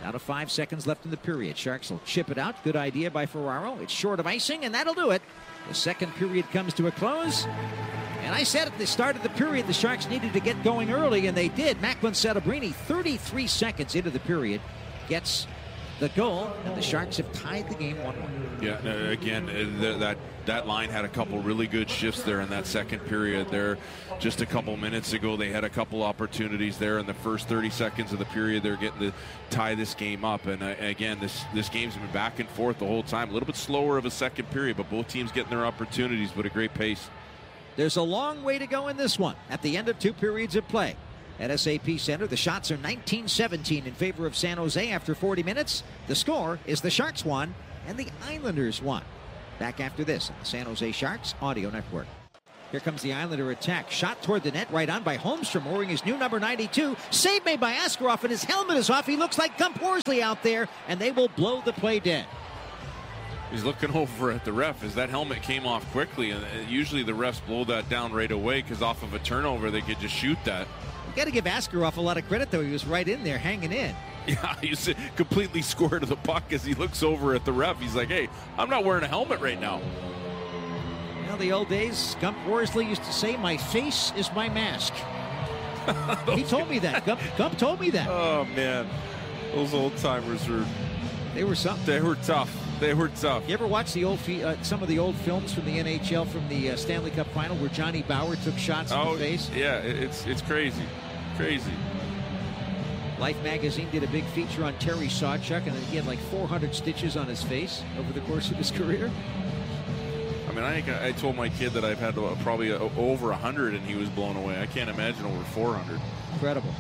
Now to five seconds left in the period. Sharks will chip it out. Good idea by Ferraro. It's short of icing, and that'll do it. The second period comes to a close. And I said at the start of the period the Sharks needed to get going early, and they did. Macklin Celebrini, thirty-three seconds into the period, gets the goal, and the Sharks have tied the game one one. Yeah, again, that that line had a couple really good shifts there in that second period. There, just a couple minutes ago, they had a couple opportunities there in the first thirty seconds of the period. They're getting to tie this game up, and uh, again, this this game's been back and forth the whole time. A little bit slower of a second period, but both teams getting their opportunities, but a great pace. There's a long way to go in this one. At the end of two periods of play at S A P Center, the shots are nineteen seventeen in favor of San Jose after forty minutes. The score is the Sharks won and the Islanders won. Back after this on the San Jose Sharks Audio Network. Here comes the Islander attack. Shot toward the net, right on by Holmstrom, wearing his new number ninety-two. Save made by Askarov, and his helmet is off. He looks like Gump Horsley out there, and they will blow the play dead. He's looking over at the ref as that helmet came off quickly, and usually the refs blow that down right away because off of a turnover they could just shoot that. You got to give Askarov a lot of credit, though. He was right in there, hanging in. Yeah, he's completely square to the puck as he looks over at the ref. He's like, hey, I'm not wearing a helmet right now. Well, the old days, Gump Worsley used to say, my face is my mask. He told me that. Gump, Gump told me that. Oh, man. Those old-timers were... They were something. They were tough. They were tough. You ever watch the old uh, some of the old films from the N H L from the uh, Stanley Cup Final where Johnny Bauer took shots in oh, the face? Yeah, it's it's crazy. Crazy. Life magazine did a big feature on Terry Sawchuk, and he had like four hundred stitches on his face over the course of his career. I mean, I think I told my kid that I've had probably over one hundred, and he was blown away. I can't imagine over four hundred. Incredible.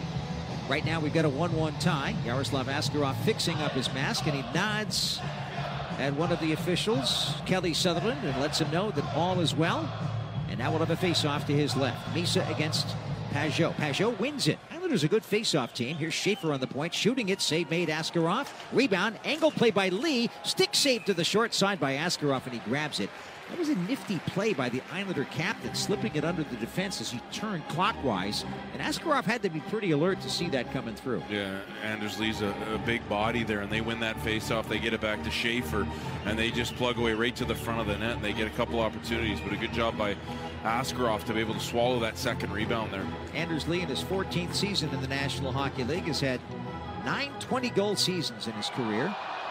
Right now we've got a one one tie. Yaroslav Askarov fixing up his mask, and he nods at one of the officials, Kelly Sutherland, and lets him know that all is well. And now we'll have a face-off to his left. Misa against Pajot. Pajot wins it. Islanders a good face-off team. Here's Schaefer on the point, shooting it. Save made, Askarov. Rebound, angle play by Lee. Stick save to the short side by Askarov, and he grabs it. That was a nifty play by the Islander captain, slipping it under the defense as he turned clockwise. And Askarov had to be pretty alert to see that coming through. Yeah, Anders Lee's a, a big body there, and they win that face-off. They get it back to Schaefer, and they just plug away right to the front of the net, and they get a couple opportunities. But a good job by Askarov to be able to swallow that second rebound there. Anders Lee, in his fourteenth season in the National Hockey League, has had nine twenty-goal seasons in his career.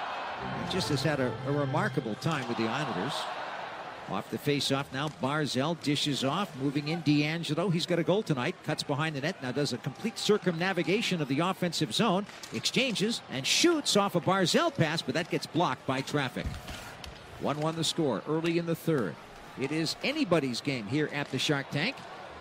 He just has had a, a remarkable time with the Islanders. Off the face-off now, Barzal dishes off, moving in D'Angelo. He's got a goal tonight, cuts behind the net, now does a complete circumnavigation of the offensive zone, exchanges and shoots off a Barzal pass, but that gets blocked by traffic. one one the score early in the third. It is anybody's game here at the Shark Tank,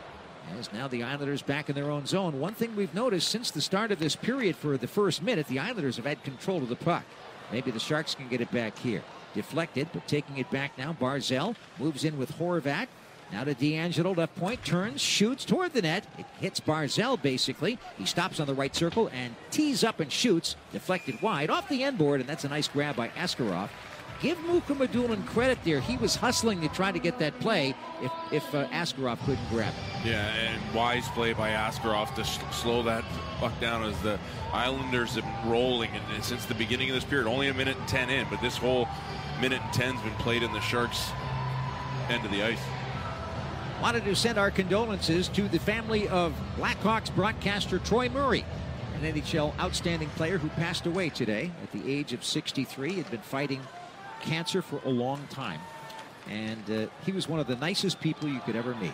as now the Islanders back in their own zone. One thing we've noticed since the start of this period, for the first minute, the Islanders have had control of the puck. Maybe the Sharks can get it back here. Deflected, but taking it back now. Barzal moves in with Horvat. Now to D'Angelo, left point, turns, shoots toward the net. It hits Barzal, basically. He stops on the right circle and tees up and shoots. Deflected wide, off the end board, and that's a nice grab by Askarov. Give Mukhamadullin credit there. He was hustling to try to get that play if, if uh, Askarov couldn't grab it. Yeah, and wise play by Askarov to sh- slow that puck down as the Islanders have been rolling. And since the beginning of this period, only a minute and ten in, but this whole minute and ten's been played in the Sharks' end of the ice. Wanted to send our condolences to the family of Blackhawks broadcaster Troy Murray, an N H L outstanding player who passed away today at the age of sixty-three. He had been fighting cancer for a long time, and uh, he was one of the nicest people you could ever meet.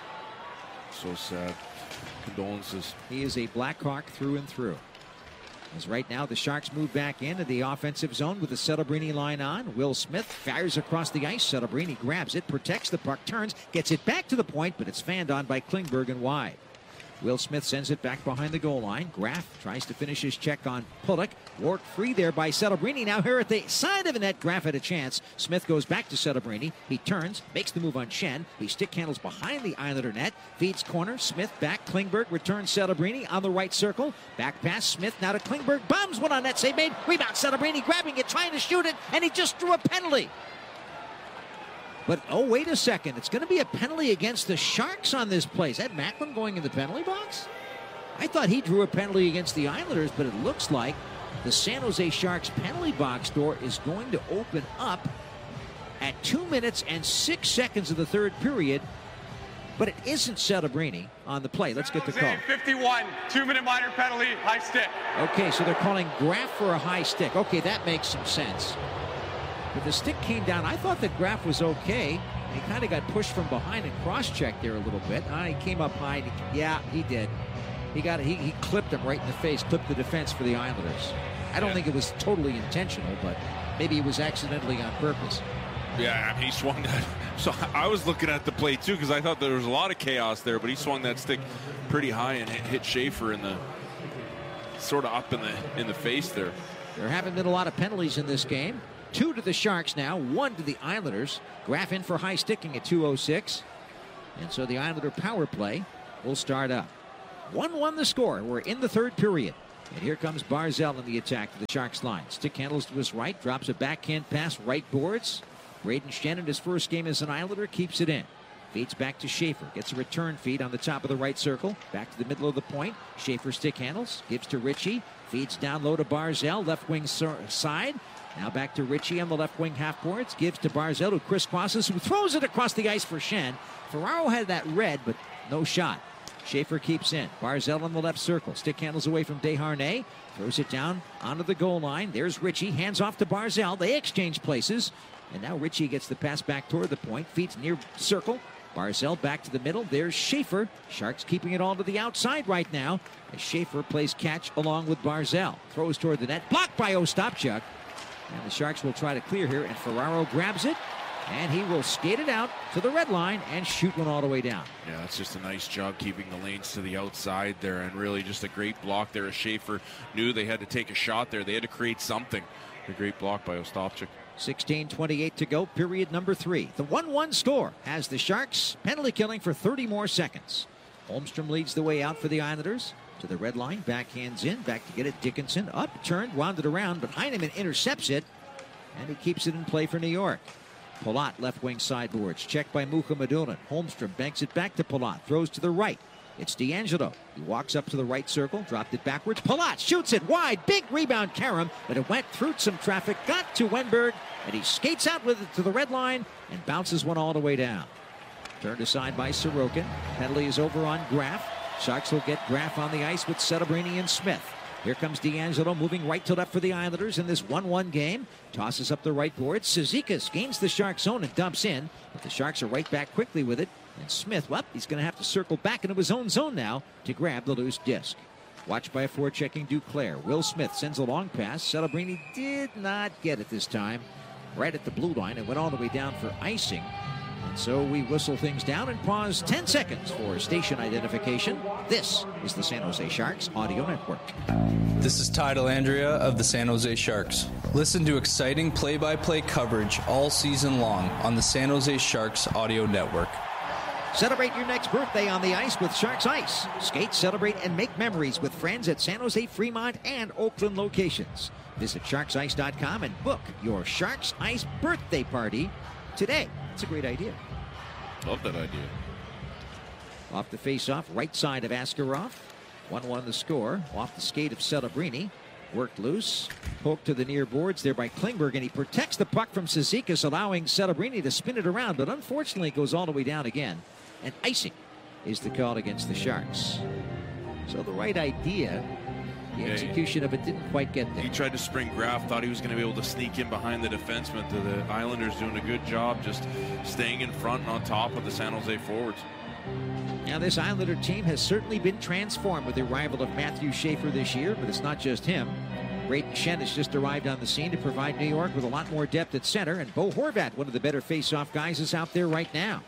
So sad. Condolences. He is a Blackhawk through and through. As right now the Sharks move back into the offensive zone with the Celebrini line on. Will Smith fires across the ice. Celebrini grabs it, protects the puck, turns, gets it back to the point, but it's fanned on by Klingberg and wide. Will Smith sends it back behind the goal line. Graf tries to finish his check on Pulock. Worked free there by Celebrini. Now here at the side of the net, Graf had a chance. Smith goes back to Celebrini. He turns, makes the move on Schenn. He stick handles behind the Islander net. Feeds corner. Smith back. Klingberg returns Celebrini on the right circle. Back pass. Smith now to Klingberg. Bombs one on net. Save made. Rebound. Celebrini grabbing it, trying to shoot it, and he just drew a penalty. But, oh, wait a second. It's going to be a penalty against the Sharks on this play. Is that Macklin going in the penalty box? I thought he drew a penalty against the Islanders, but it looks like The San Jose Sharks penalty box door is going to open up at two minutes and six seconds of the third period, but it isn't Celebrini on the play. Let's get the call. fifty-one, two-minute minor penalty, high stick. Okay, so they're calling Graf for a high stick. Okay, that makes some sense. But the stick came down. I thought that Graf was okay. He kind of got pushed from behind and cross-checked there a little bit. Uh, he came up high. He, yeah, he did. He got he, he clipped him right in the face, clipped the defense for the Islanders. I don't yeah. think it was totally intentional, but maybe it was accidentally on purpose. Yeah, I mean, he swung that. So I was looking at the play, too, because I thought there was a lot of chaos there, but he swung that stick pretty high and hit, hit Schaefer in the sort of up in the in the face there. There haven't been a lot of penalties in this game. Two to the Sharks now, one to the Islanders. Graf in for high sticking at two oh six. And so the Islander power play will start up. one one the score. We're in the third period. And here comes Barzal in the attack to the Sharks line. Stick handles to his right, drops a backhand pass, right boards. Braden Shannon, his first game as an Islander, keeps it in. Feeds back to Schaefer. Gets a return feed on the top of the right circle. Back to the middle of the point. Schaefer stick handles. Gives to Ritchie. Feeds down low to Barzal. Left wing side. Now back to Ritchie on the left wing half boards. Gives to Barzal, who crisscrosses, who throws it across the ice for Shen. Ferraro had that red, but no shot. Schaefer keeps in. Barzal on the left circle. Stick handles away from Desharnais. Throws it down onto the goal line. There's Ritchie. Hands off to Barzal. They exchange places. And now Ritchie gets the pass back toward the point. Feeds near circle. Barzal back to the middle. There's Schaefer. Sharks keeping it all to the outside right now as Schaefer plays catch along with Barzal. Throws toward the net. Blocked by Ostapchuk. And the Sharks will try to clear here. And Ferraro grabs it. And he will skate it out to the red line and shoot one all the way down. Yeah, that's just a nice job keeping the lanes to the outside there. And really just a great block there as Schaefer knew they had to take a shot there. They had to create something. A great block by Ostapchuk. sixteen twenty-eight to go, period number three. The one one score has the Sharks penalty killing for thirty more seconds. Holmstrom leads the way out for the Islanders. To the red line, backhands in, back to get it. Dickinson up, turned, wounded around, but Heineman intercepts it, and he keeps it in play for New York. Palat left wing sideboards, checked by Mukhamadullin. Holmstrom banks it back to Palat, throws to the right. It's DeAngelo. He walks up to the right circle, dropped it backwards. Palat shoots it wide. Big rebound, Karam, but it went through some traffic, got to Wenberg, and he skates out with it to the red line and bounces one all the way down. Turned aside by Sorokin. Penalty is over on Graf. Sharks will get Graf on the ice with Celebrini and Smith. Here comes DeAngelo moving right to left for the Islanders in this one one game. Tosses up the right board. Cizikas gains the Sharks zone and dumps in, but the Sharks are right back quickly with it. And Smith, well, he's going to have to circle back into his own zone now to grab the loose disc. Watched by a forechecking Duclair. Will Smith sends a long pass. Celebrini did not get it this time. Right at the blue line and went all the way down for icing. And so we whistle things down and pause ten seconds for station identification. This is the San Jose Sharks Audio Network. This is Ty Delandria of the San Jose Sharks. Listen to exciting play-by-play coverage all season long on the San Jose Sharks Audio Network. Celebrate your next birthday on the ice with Sharks Ice. Skate, celebrate, and make memories with friends at San Jose, Fremont, and Oakland locations. Visit sharks ice dot com and book your Sharks Ice birthday party today. It's a great idea. Love that idea. Off the face-off, right side of Askarov. one one the score. Off the skate of Celebrini. Worked loose. Poked to the near boards there by Klingberg, and he protects the puck from Cizikas, allowing Celebrini to spin it around, but unfortunately it goes all the way down again. And icing is the call against the Sharks. So the right idea, the yeah, execution of it didn't quite get there. He tried to spring Graf, thought he was going to be able to sneak in behind the defenseman. To the Islanders doing a good job just staying in front and on top of the San Jose forwards. Now this Islander team has certainly been transformed with the arrival of Matthew Schaefer this year, but it's not just him. Braden Shen has just arrived on the scene to provide New York with a lot more depth at center, and Bo Horvat, one of the better face-off guys, is out there right now.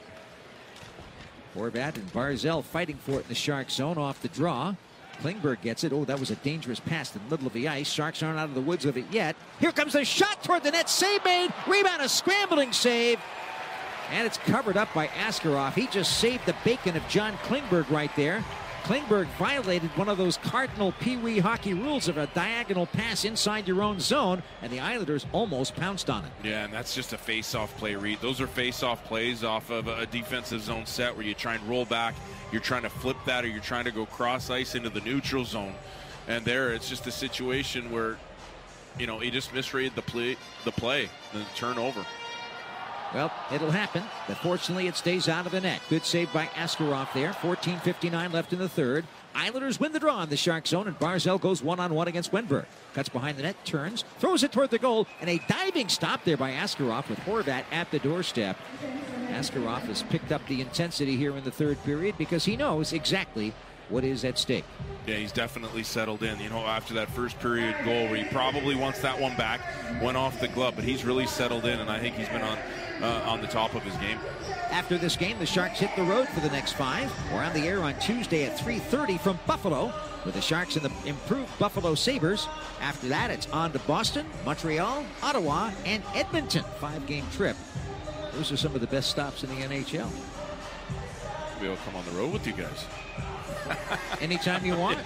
Horvat and Barzal fighting for it in the Shark zone off the draw. Klingberg gets it. Oh, that was a dangerous pass in the middle of the ice. Sharks aren't out of the woods of it yet. Here comes the shot toward the net. Save made. Rebound, a scrambling save. And it's covered up by Askarov. He just saved the bacon of John Klingberg right there. Klingberg violated one of those cardinal pee-wee hockey rules of a diagonal pass inside your own zone, and the Islanders almost pounced on it. Yeah, and that's just a face-off play, Reed. Those are face-off plays off of a defensive zone set where you try and roll back, you're trying to flip that, or you're trying to go cross-ice into the neutral zone. And there, it's just a situation where you know, he just misread the play, the play, the turnover. Well, it'll happen, but fortunately it stays out of the net. Good save by Askarov there. fourteen fifty-nine left in the third. Islanders win the draw in the Shark zone, and Barzal goes one-on-one against Wenberg. Cuts behind the net, turns, throws it toward the goal, and a diving stop there by Askarov with Horvat at the doorstep. Askarov has picked up the intensity here in the third period because he knows exactly what is at stake. Yeah, he's definitely settled in. You know, after that first period goal where he probably wants that one back, went off the glove, but he's really settled in, and I think he's been on uh, on the top of his game. After this game, the Sharks hit the road for the next five. We're on the air on Tuesday at three thirty from Buffalo with the Sharks and the improved Buffalo Sabres. After that, it's on to Boston, Montreal, Ottawa, and Edmonton. Five-game trip. Those are some of the best stops in the N H L. We'll come on the road with you guys. Anytime you want.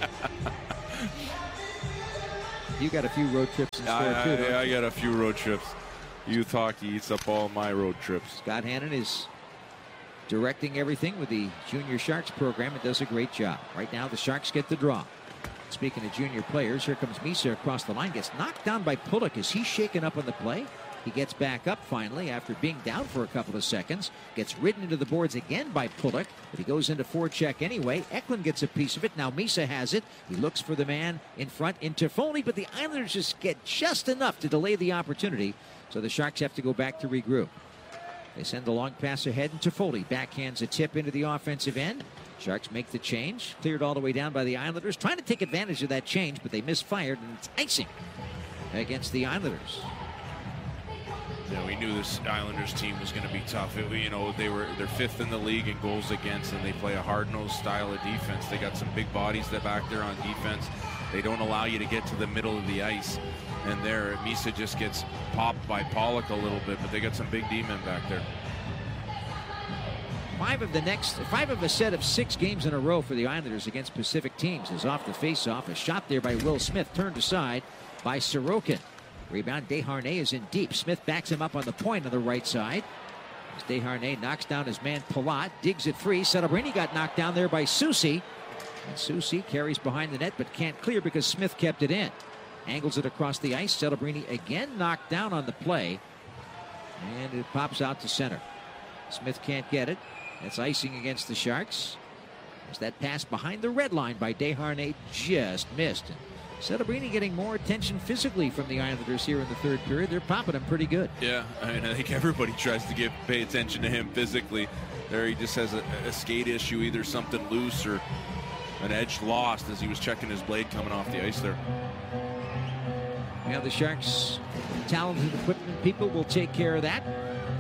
You got a few road trips in store, I, too, don't I, I you? got a few road trips. Youth hockey eats up all my road trips. Scott Hannon is directing everything with the Junior Sharks program and does a great job. Right now, the Sharks get the draw. Speaking of junior players, here comes Misa across the line. Gets knocked down by Pulock. Is he shaken up on the play? He gets back up finally after being down for a couple of seconds. Gets ridden into the boards again by Pulock, but he goes into forecheck anyway. Eklund gets a piece of it. Now Misa has it. He looks for the man in front in Toffoli, but the Islanders just get just enough to delay the opportunity. So the Sharks have to go back to regroup. They send the long pass ahead, and Toffoli backhands a tip into the offensive end. Sharks make the change. Cleared all the way down by the Islanders. Trying to take advantage of that change, but they misfired, and it's icing against the Islanders. Yeah, we knew this Islanders team was going to be tough. It, you know, they were they're fifth in the league in goals against, and they play a hard-nosed style of defense. They got some big bodies that back there on defense. They don't allow you to get to the middle of the ice. And there, Misa just gets popped by Pollock a little bit, but they got some big D-men back there. Five of the next, five of a set of six games in a row for the Islanders against Pacific teams is off the face-off. A shot there by Will Smith, turned aside by Sorokin. Rebound, Desharnais is in deep. Smith backs him up on the point on the right side. As Desharnais knocks down his man Palat, digs it free. Celebrini got knocked down there by Soucy. And Soucy carries behind the net but can't clear because Smith kept it in. Angles it across the ice. Celebrini again knocked down on the play. And it pops out to center. Smith can't get it. That's icing against the Sharks. As that pass behind the red line by Desharnais just missed. And Celebrini getting more attention physically from the Islanders here in the third period. They're popping him pretty good. Yeah, I mean, I think everybody tries to give pay attention to him physically. There he just has a, a skate issue, either something loose or an edge lost as he was checking his blade coming off the ice there. Now the Sharks, talented equipment people, will take care of that.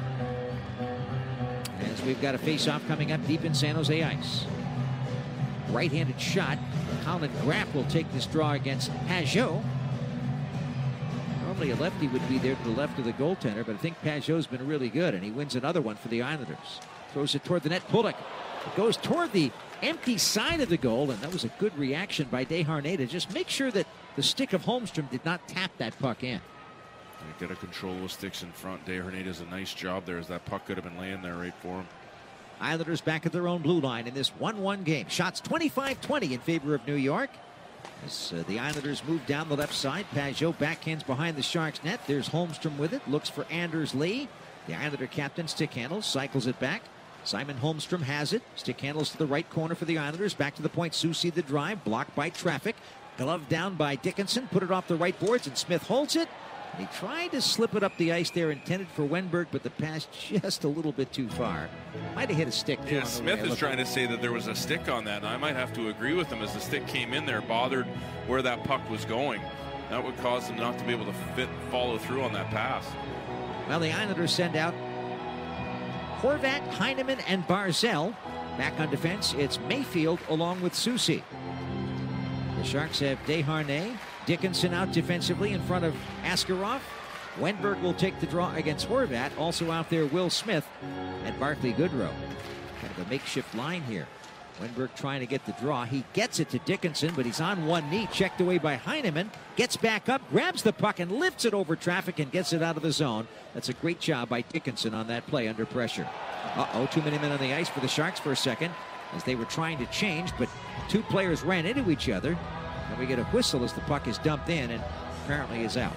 As we've got a face-off coming up deep in San Jose ice. Right-handed shot. Colin Graff will take this draw against Pajot. Normally a lefty would be there to the left of the goaltender, but I think Pajot's been really good, and he wins another one for the Islanders. Throws it toward the net. Pulock. It goes toward the empty side of the goal, and that was a good reaction by Desharnais to just make sure that the stick of Holmstrom did not tap that puck in. They got to control those sticks in front. Desharnais does a nice job there as that puck could have been laying there right for him. Islanders back at their own blue line in this one one game. Shots twenty-five twenty in favor of New York. As uh, the Islanders move down the left side, Pajot backhands behind the Sharks net. There's Holmstrom with it. Looks for Anders Lee. The Islander captain stick handles, cycles it back. Simon Holmstrom has it. Stick handles to the right corner for the Islanders. Back to the point. Soucy the drive. Blocked by traffic. Glove down by Dickinson. Put it off the right boards, and Smith holds it. He tried to slip it up the ice there, intended for Wenberg, but the pass just a little bit too far. Might have hit a stick. Yeah, Smith is trying to say that there was a stick on that, and I might have to agree with him as the stick came in there, bothered where that puck was going. That would cause him not to be able to fit, follow through on that pass. Well, the Islanders send out Horvat, Heineman, and Barzal. Back on defense, it's Mayfield along with Soucy. The Sharks have Desharnais, Dickinson out defensively in front of Askarov. Wenberg will take the draw against Horvat. Also out there, Will Smith and Barclay Goodrow. Kind of a makeshift line here. Wenberg trying to get the draw. He gets it to Dickinson, but he's on one knee. Checked away by Heineman. Gets back up, grabs the puck, and lifts it over traffic and gets it out of the zone. That's a great job by Dickinson on that play under pressure. Uh-oh, too many men on the ice for the Sharks for a second as they were trying to change, but two players ran into each other. And we get a whistle as the puck is dumped in and apparently is out.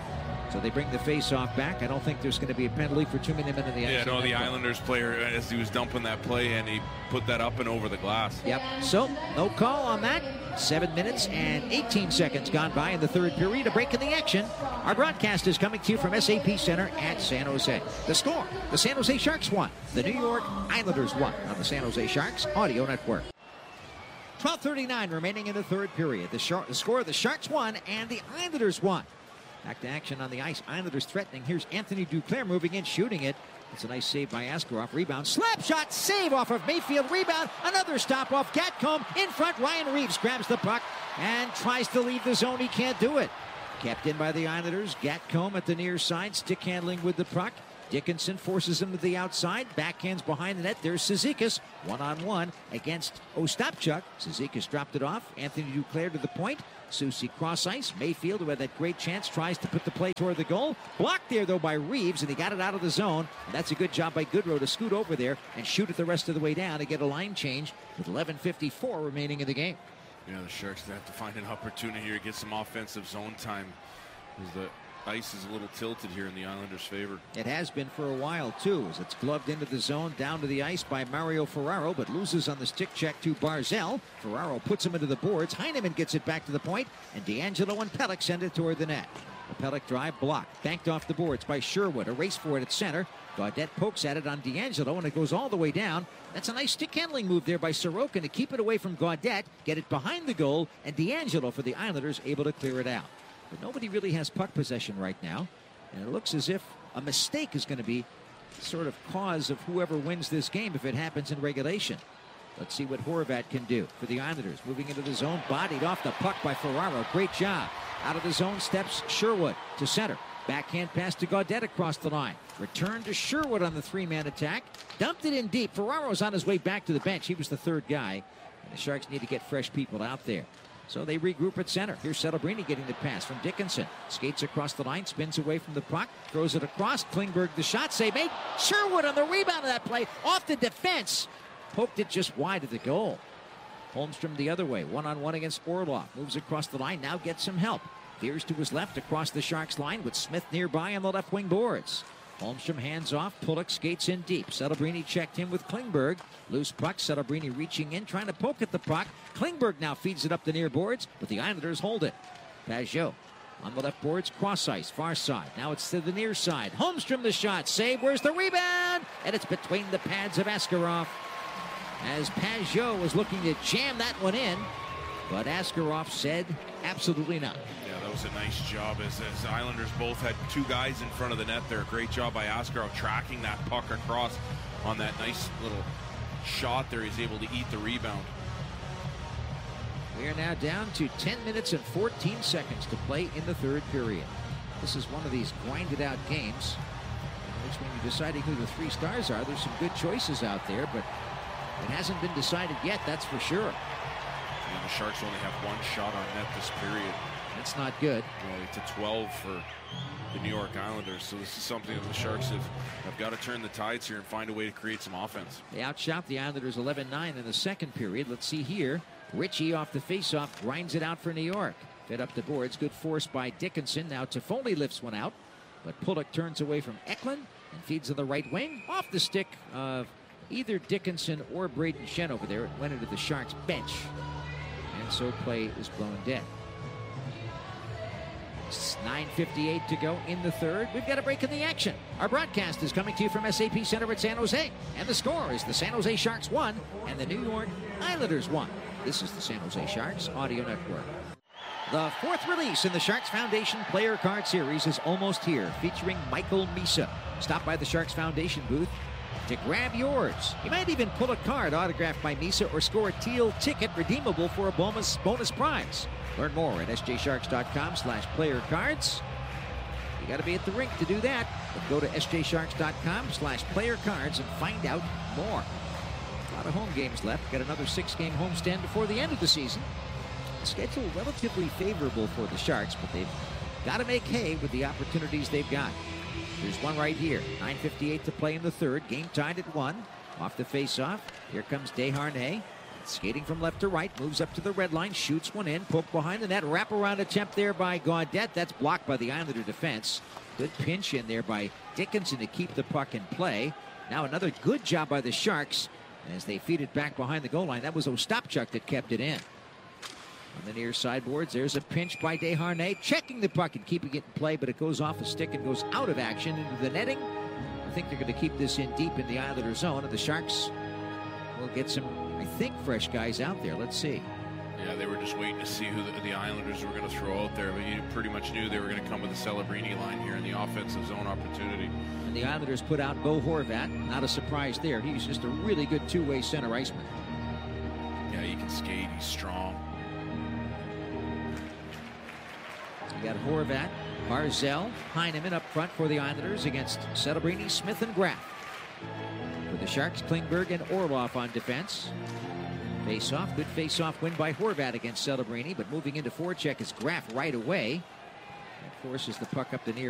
So they bring the face-off back. I don't think there's going to be a penalty for too many men in the ice. Yeah, no, the play. Islanders player, as he was dumping that play, and he put that up and over the glass. Yep. So, no call on that. Seven minutes and eighteen seconds gone by in the third period. A break in the action. Our broadcast is coming to you from S A P Center at San Jose. The score, the San Jose Sharks won. The New York Islanders won on the San Jose Sharks Audio Network. twelve thirty-nine remaining in the third period. The, Shar- the score, the Sharks won and the Islanders won. Back to action on the ice. Islanders threatening. Here's Anthony Duclair moving in, shooting it. It's a nice save by Askarov. Rebound. Slap shot. Save off of Mayfield. Rebound. Another stop off Gatcomb. In front. Ryan Reeves grabs the puck and tries to leave the zone. He can't do it. Kept in by the Islanders. Gatcomb at the near side. Stick handling with the puck. Dickinson forces him to the outside. Backhands behind the net. There's Cizikas. One-on-one against Ostapchuk. Cizikas dropped it off. Anthony Duclair to the point. Soucy cross ice. Mayfield, who had that great chance, tries to put the play toward the goal. Blocked there, though, by Reeves, and he got it out of the zone. And that's a good job by Goodrow to scoot over there and shoot it the rest of the way down to get a line change with eleven fifty-four remaining in the game. Yeah, the Sharks have to find an opportunity here to get some offensive zone time, as the ice is a little tilted here in the Islanders' favor. It has been for a while, too, as it's gloved into the zone, down to the ice by Mario Ferraro, but loses on the stick check to Barzell. Ferraro puts him into the boards. Heineman gets it back to the point, and D'Angelo and Pelech send it toward the net. The Pelech drive blocked, banked off the boards by Sherwood. A race for it at center. Gaudette pokes at it on D'Angelo, and it goes all the way down. That's a nice stick handling move there by Sorokin to keep it away from Gaudette, get it behind the goal, and D'Angelo for the Islanders able to clear it out. But nobody really has puck possession right now, and it looks as if a mistake is going to be sort of cause of whoever wins this game if it happens in regulation. Let's see what Horvat can do for the Islanders. Moving into the zone, bodied off the puck by Ferraro. Great job. Out of the zone steps Sherwood to center. Backhand pass to Gaudette across the line. Return to Sherwood on the three-man attack. Dumped it in deep. Ferraro's on his way back to the bench. He was the third guy, and the Sharks need to get fresh people out there. So they regroup at center. Here's Celebrini getting the pass from Dickinson. Skates across the line, spins away from the puck, throws it across. Klingberg, the shot save made. Sherwood on the rebound of that play, off the defense. Poked it just wide of the goal. Holmstrom the other way, one-on-one against Orlov. Moves across the line, now gets some help. Veers to his left across the Sharks line with Smith nearby on the left wing boards. Holmstrom hands off. Pulock skates in deep. Celebrini checked in with Klingberg. Loose puck. Celebrini reaching in, trying to poke at the puck. Klingberg now feeds it up the near boards, but the Islanders hold it. Pajot on the left boards, cross ice, far side. Now it's to the near side. Holmstrom the shot. Save. Where's the rebound? And it's between the pads of Askarov, as Pajot was looking to jam that one in, but Askarov said absolutely not. Yeah, that was a nice job, as, as the Islanders both had two guys in front of the net there. Great job by Askarov tracking that puck across on that nice little shot there. He's able to eat the rebound. We are now down to ten minutes and fourteen seconds to play in the third period. This is one of these grinded out games in which, when you're deciding who the three stars are, there's some good choices out there, but it hasn't been decided yet, that's for sure. And the Sharks only have one shot on net this period. That's not good. Well, to twelve for the New York Islanders. So this is something that the Sharks have, have got to turn the tides here and find a way to create some offense. They outshot the Islanders eleven nine in the second period. Let's see here. Ritchie off the faceoff grinds it out for New York. Fed up the boards. Good force by Dickinson. Now Toffoli lifts one out, but Pulock turns away from Eklund and feeds to the right wing. Off the stick of either Dickinson or Braden Shen over there. It went into the Sharks bench, and so play is blown dead. nine fifty-eight to go in the third. We've got a break in the action. Our broadcast is coming to you from S A P Center at San Jose, and the score is the San Jose Sharks one and the New York Islanders one. This is the San Jose Sharks Audio Network. The fourth release in the Sharks Foundation Player Card Series is almost here, featuring Michael Misa. Stop by the Sharks Foundation booth to grab yours. You might even pull a card autographed by Misa or score a teal ticket redeemable for a bonus bonus prize. Learn more at s j sharks dot com slash player cards. You got to be at the rink to do that, but go to s j sharks dot com slash player cards and find out more. A lot of home games left. Got another six-game homestand before the end of the season. The schedule relatively favorable for the Sharks, but they've got to make hay with the opportunities they've got. There's one right here. nine fifty-eight to play in the third. Game tied at one. Off the face-off. Here comes Desharnais. Skating from left to right, moves up to the red line, shoots one in, poke behind the net, wraparound attempt there by Gaudette. That's blocked by the Islander defense. Good pinch in there by Dickinson to keep the puck in play. Now another good job by the Sharks as they feed it back behind the goal line. That was Ostapchuk that kept it in. On the near sideboards, there's a pinch by Desharnais, checking the puck and keeping it in play, but it goes off a stick and goes out of action into the netting. I think they're going to keep this in deep in the Islander zone, and the Sharks will get some, I think, fresh guys out there. Let's see. Yeah, they were just waiting to see who the, the Islanders were going to throw out there, but you pretty much knew they were going to come with the Celebrini line here in the offensive zone opportunity. And the Islanders put out Bo Horvat. Not a surprise there. He's just a really good two-way center iceman. Yeah, he can skate. He's strong. You got Horvat, Barzell, Heineman up front for the Islanders against Celebrini, Smith, and Graf. For the Sharks, Klingberg and Orlov on defense. Face-off, good face-off win by Horvat against Celebrini, but moving into forecheck is Graf right away. That forces the puck up the near